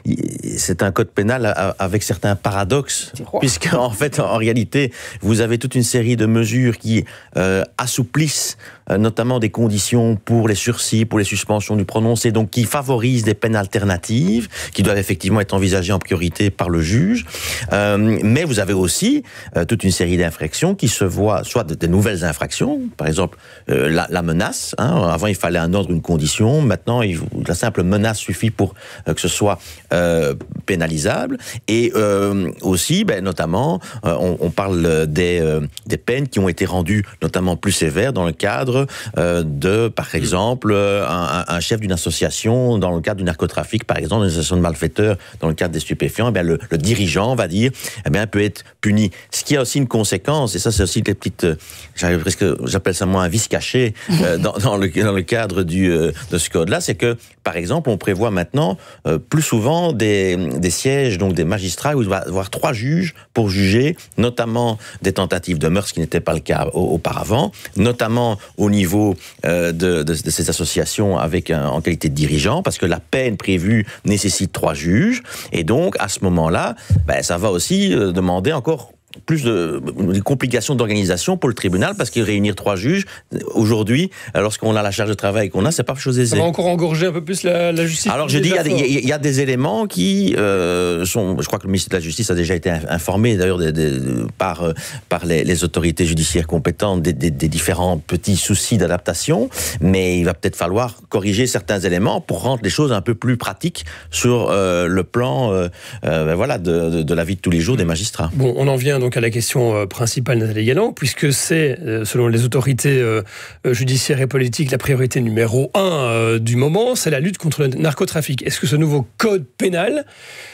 c'est un code pénal avec certains paradoxes, puisque en fait, en réalité, vous avez toute une série de mesures qui euh, assouplissent euh, notamment des conditions pour les sursis, pour les suspensions du prononcé, donc qui favorisent des peines alternatives, qui doivent effectivement être envisagées en priorité par le juge. Euh, mais vous avez aussi euh, toute une série d'infractions qui se voient, soit de, de nouvelles infractions, par exemple euh, la, la menace. Hein, avant, il fallait un ordre, une condition. Maintenant, il, la simple menace suffit pour euh, que ce soit euh, pénalisable. Et euh, aussi, ben, notamment, euh, on, on parle des, euh, des peines qui ont été rendues notamment plus sévères dans le cadre euh, de, par exemple, un, un chef d'une association dans le cadre du narcotrafic, par exemple, une association de malfaiteurs dans le cadre des stupéfiants. Eh bien, le, le dirigeant va dire, eh bien, peut être puni. Ce qui a aussi une conséquence, et ça, c'est aussi des petites, euh, presque, j'appelle ça moi un vice caché euh, dans, dans, le, dans le cadre du, euh, de ce code-là, c'est que, par exemple, on prévoit maintenant euh, plus souvent des, des sièges, donc des magistrats, où il va y avoir trois juges pour juger, notamment des tentatives de meurtre, ce qui n'était pas le cas auparavant, notamment au niveau euh, de, de, de ces associations avec un, en qualité de dirigeant, parce que la peine prévue nécessite trois juges, et donc, à ce moment-là, ben, ça va aussi demander encore plus de, de complications d'organisation pour le tribunal, parce que réunir trois juges, aujourd'hui, lorsqu'on a la charge de travail qu'on a, c'est pas chose aisée. Ça va encore engorger un peu plus la, la justice. Alors je dis, il y, y, y a des éléments qui euh, sont, je crois que le ministre de la Justice a déjà été informé, d'ailleurs, de, de, de, par, par les, les autorités judiciaires compétentes, des, des, des différents petits soucis d'adaptation, mais il va peut-être falloir corriger certains éléments pour rendre les choses un peu plus pratiques sur euh, le plan euh, euh, voilà, de, de, de la vie de tous les jours des magistrats. Bon, on en vient donc à la question principale, Nathalie Galland, puisque c'est, selon les autorités judiciaires et politiques, la priorité numéro un du moment, c'est la lutte contre le narcotrafic. Est-ce que ce nouveau code pénal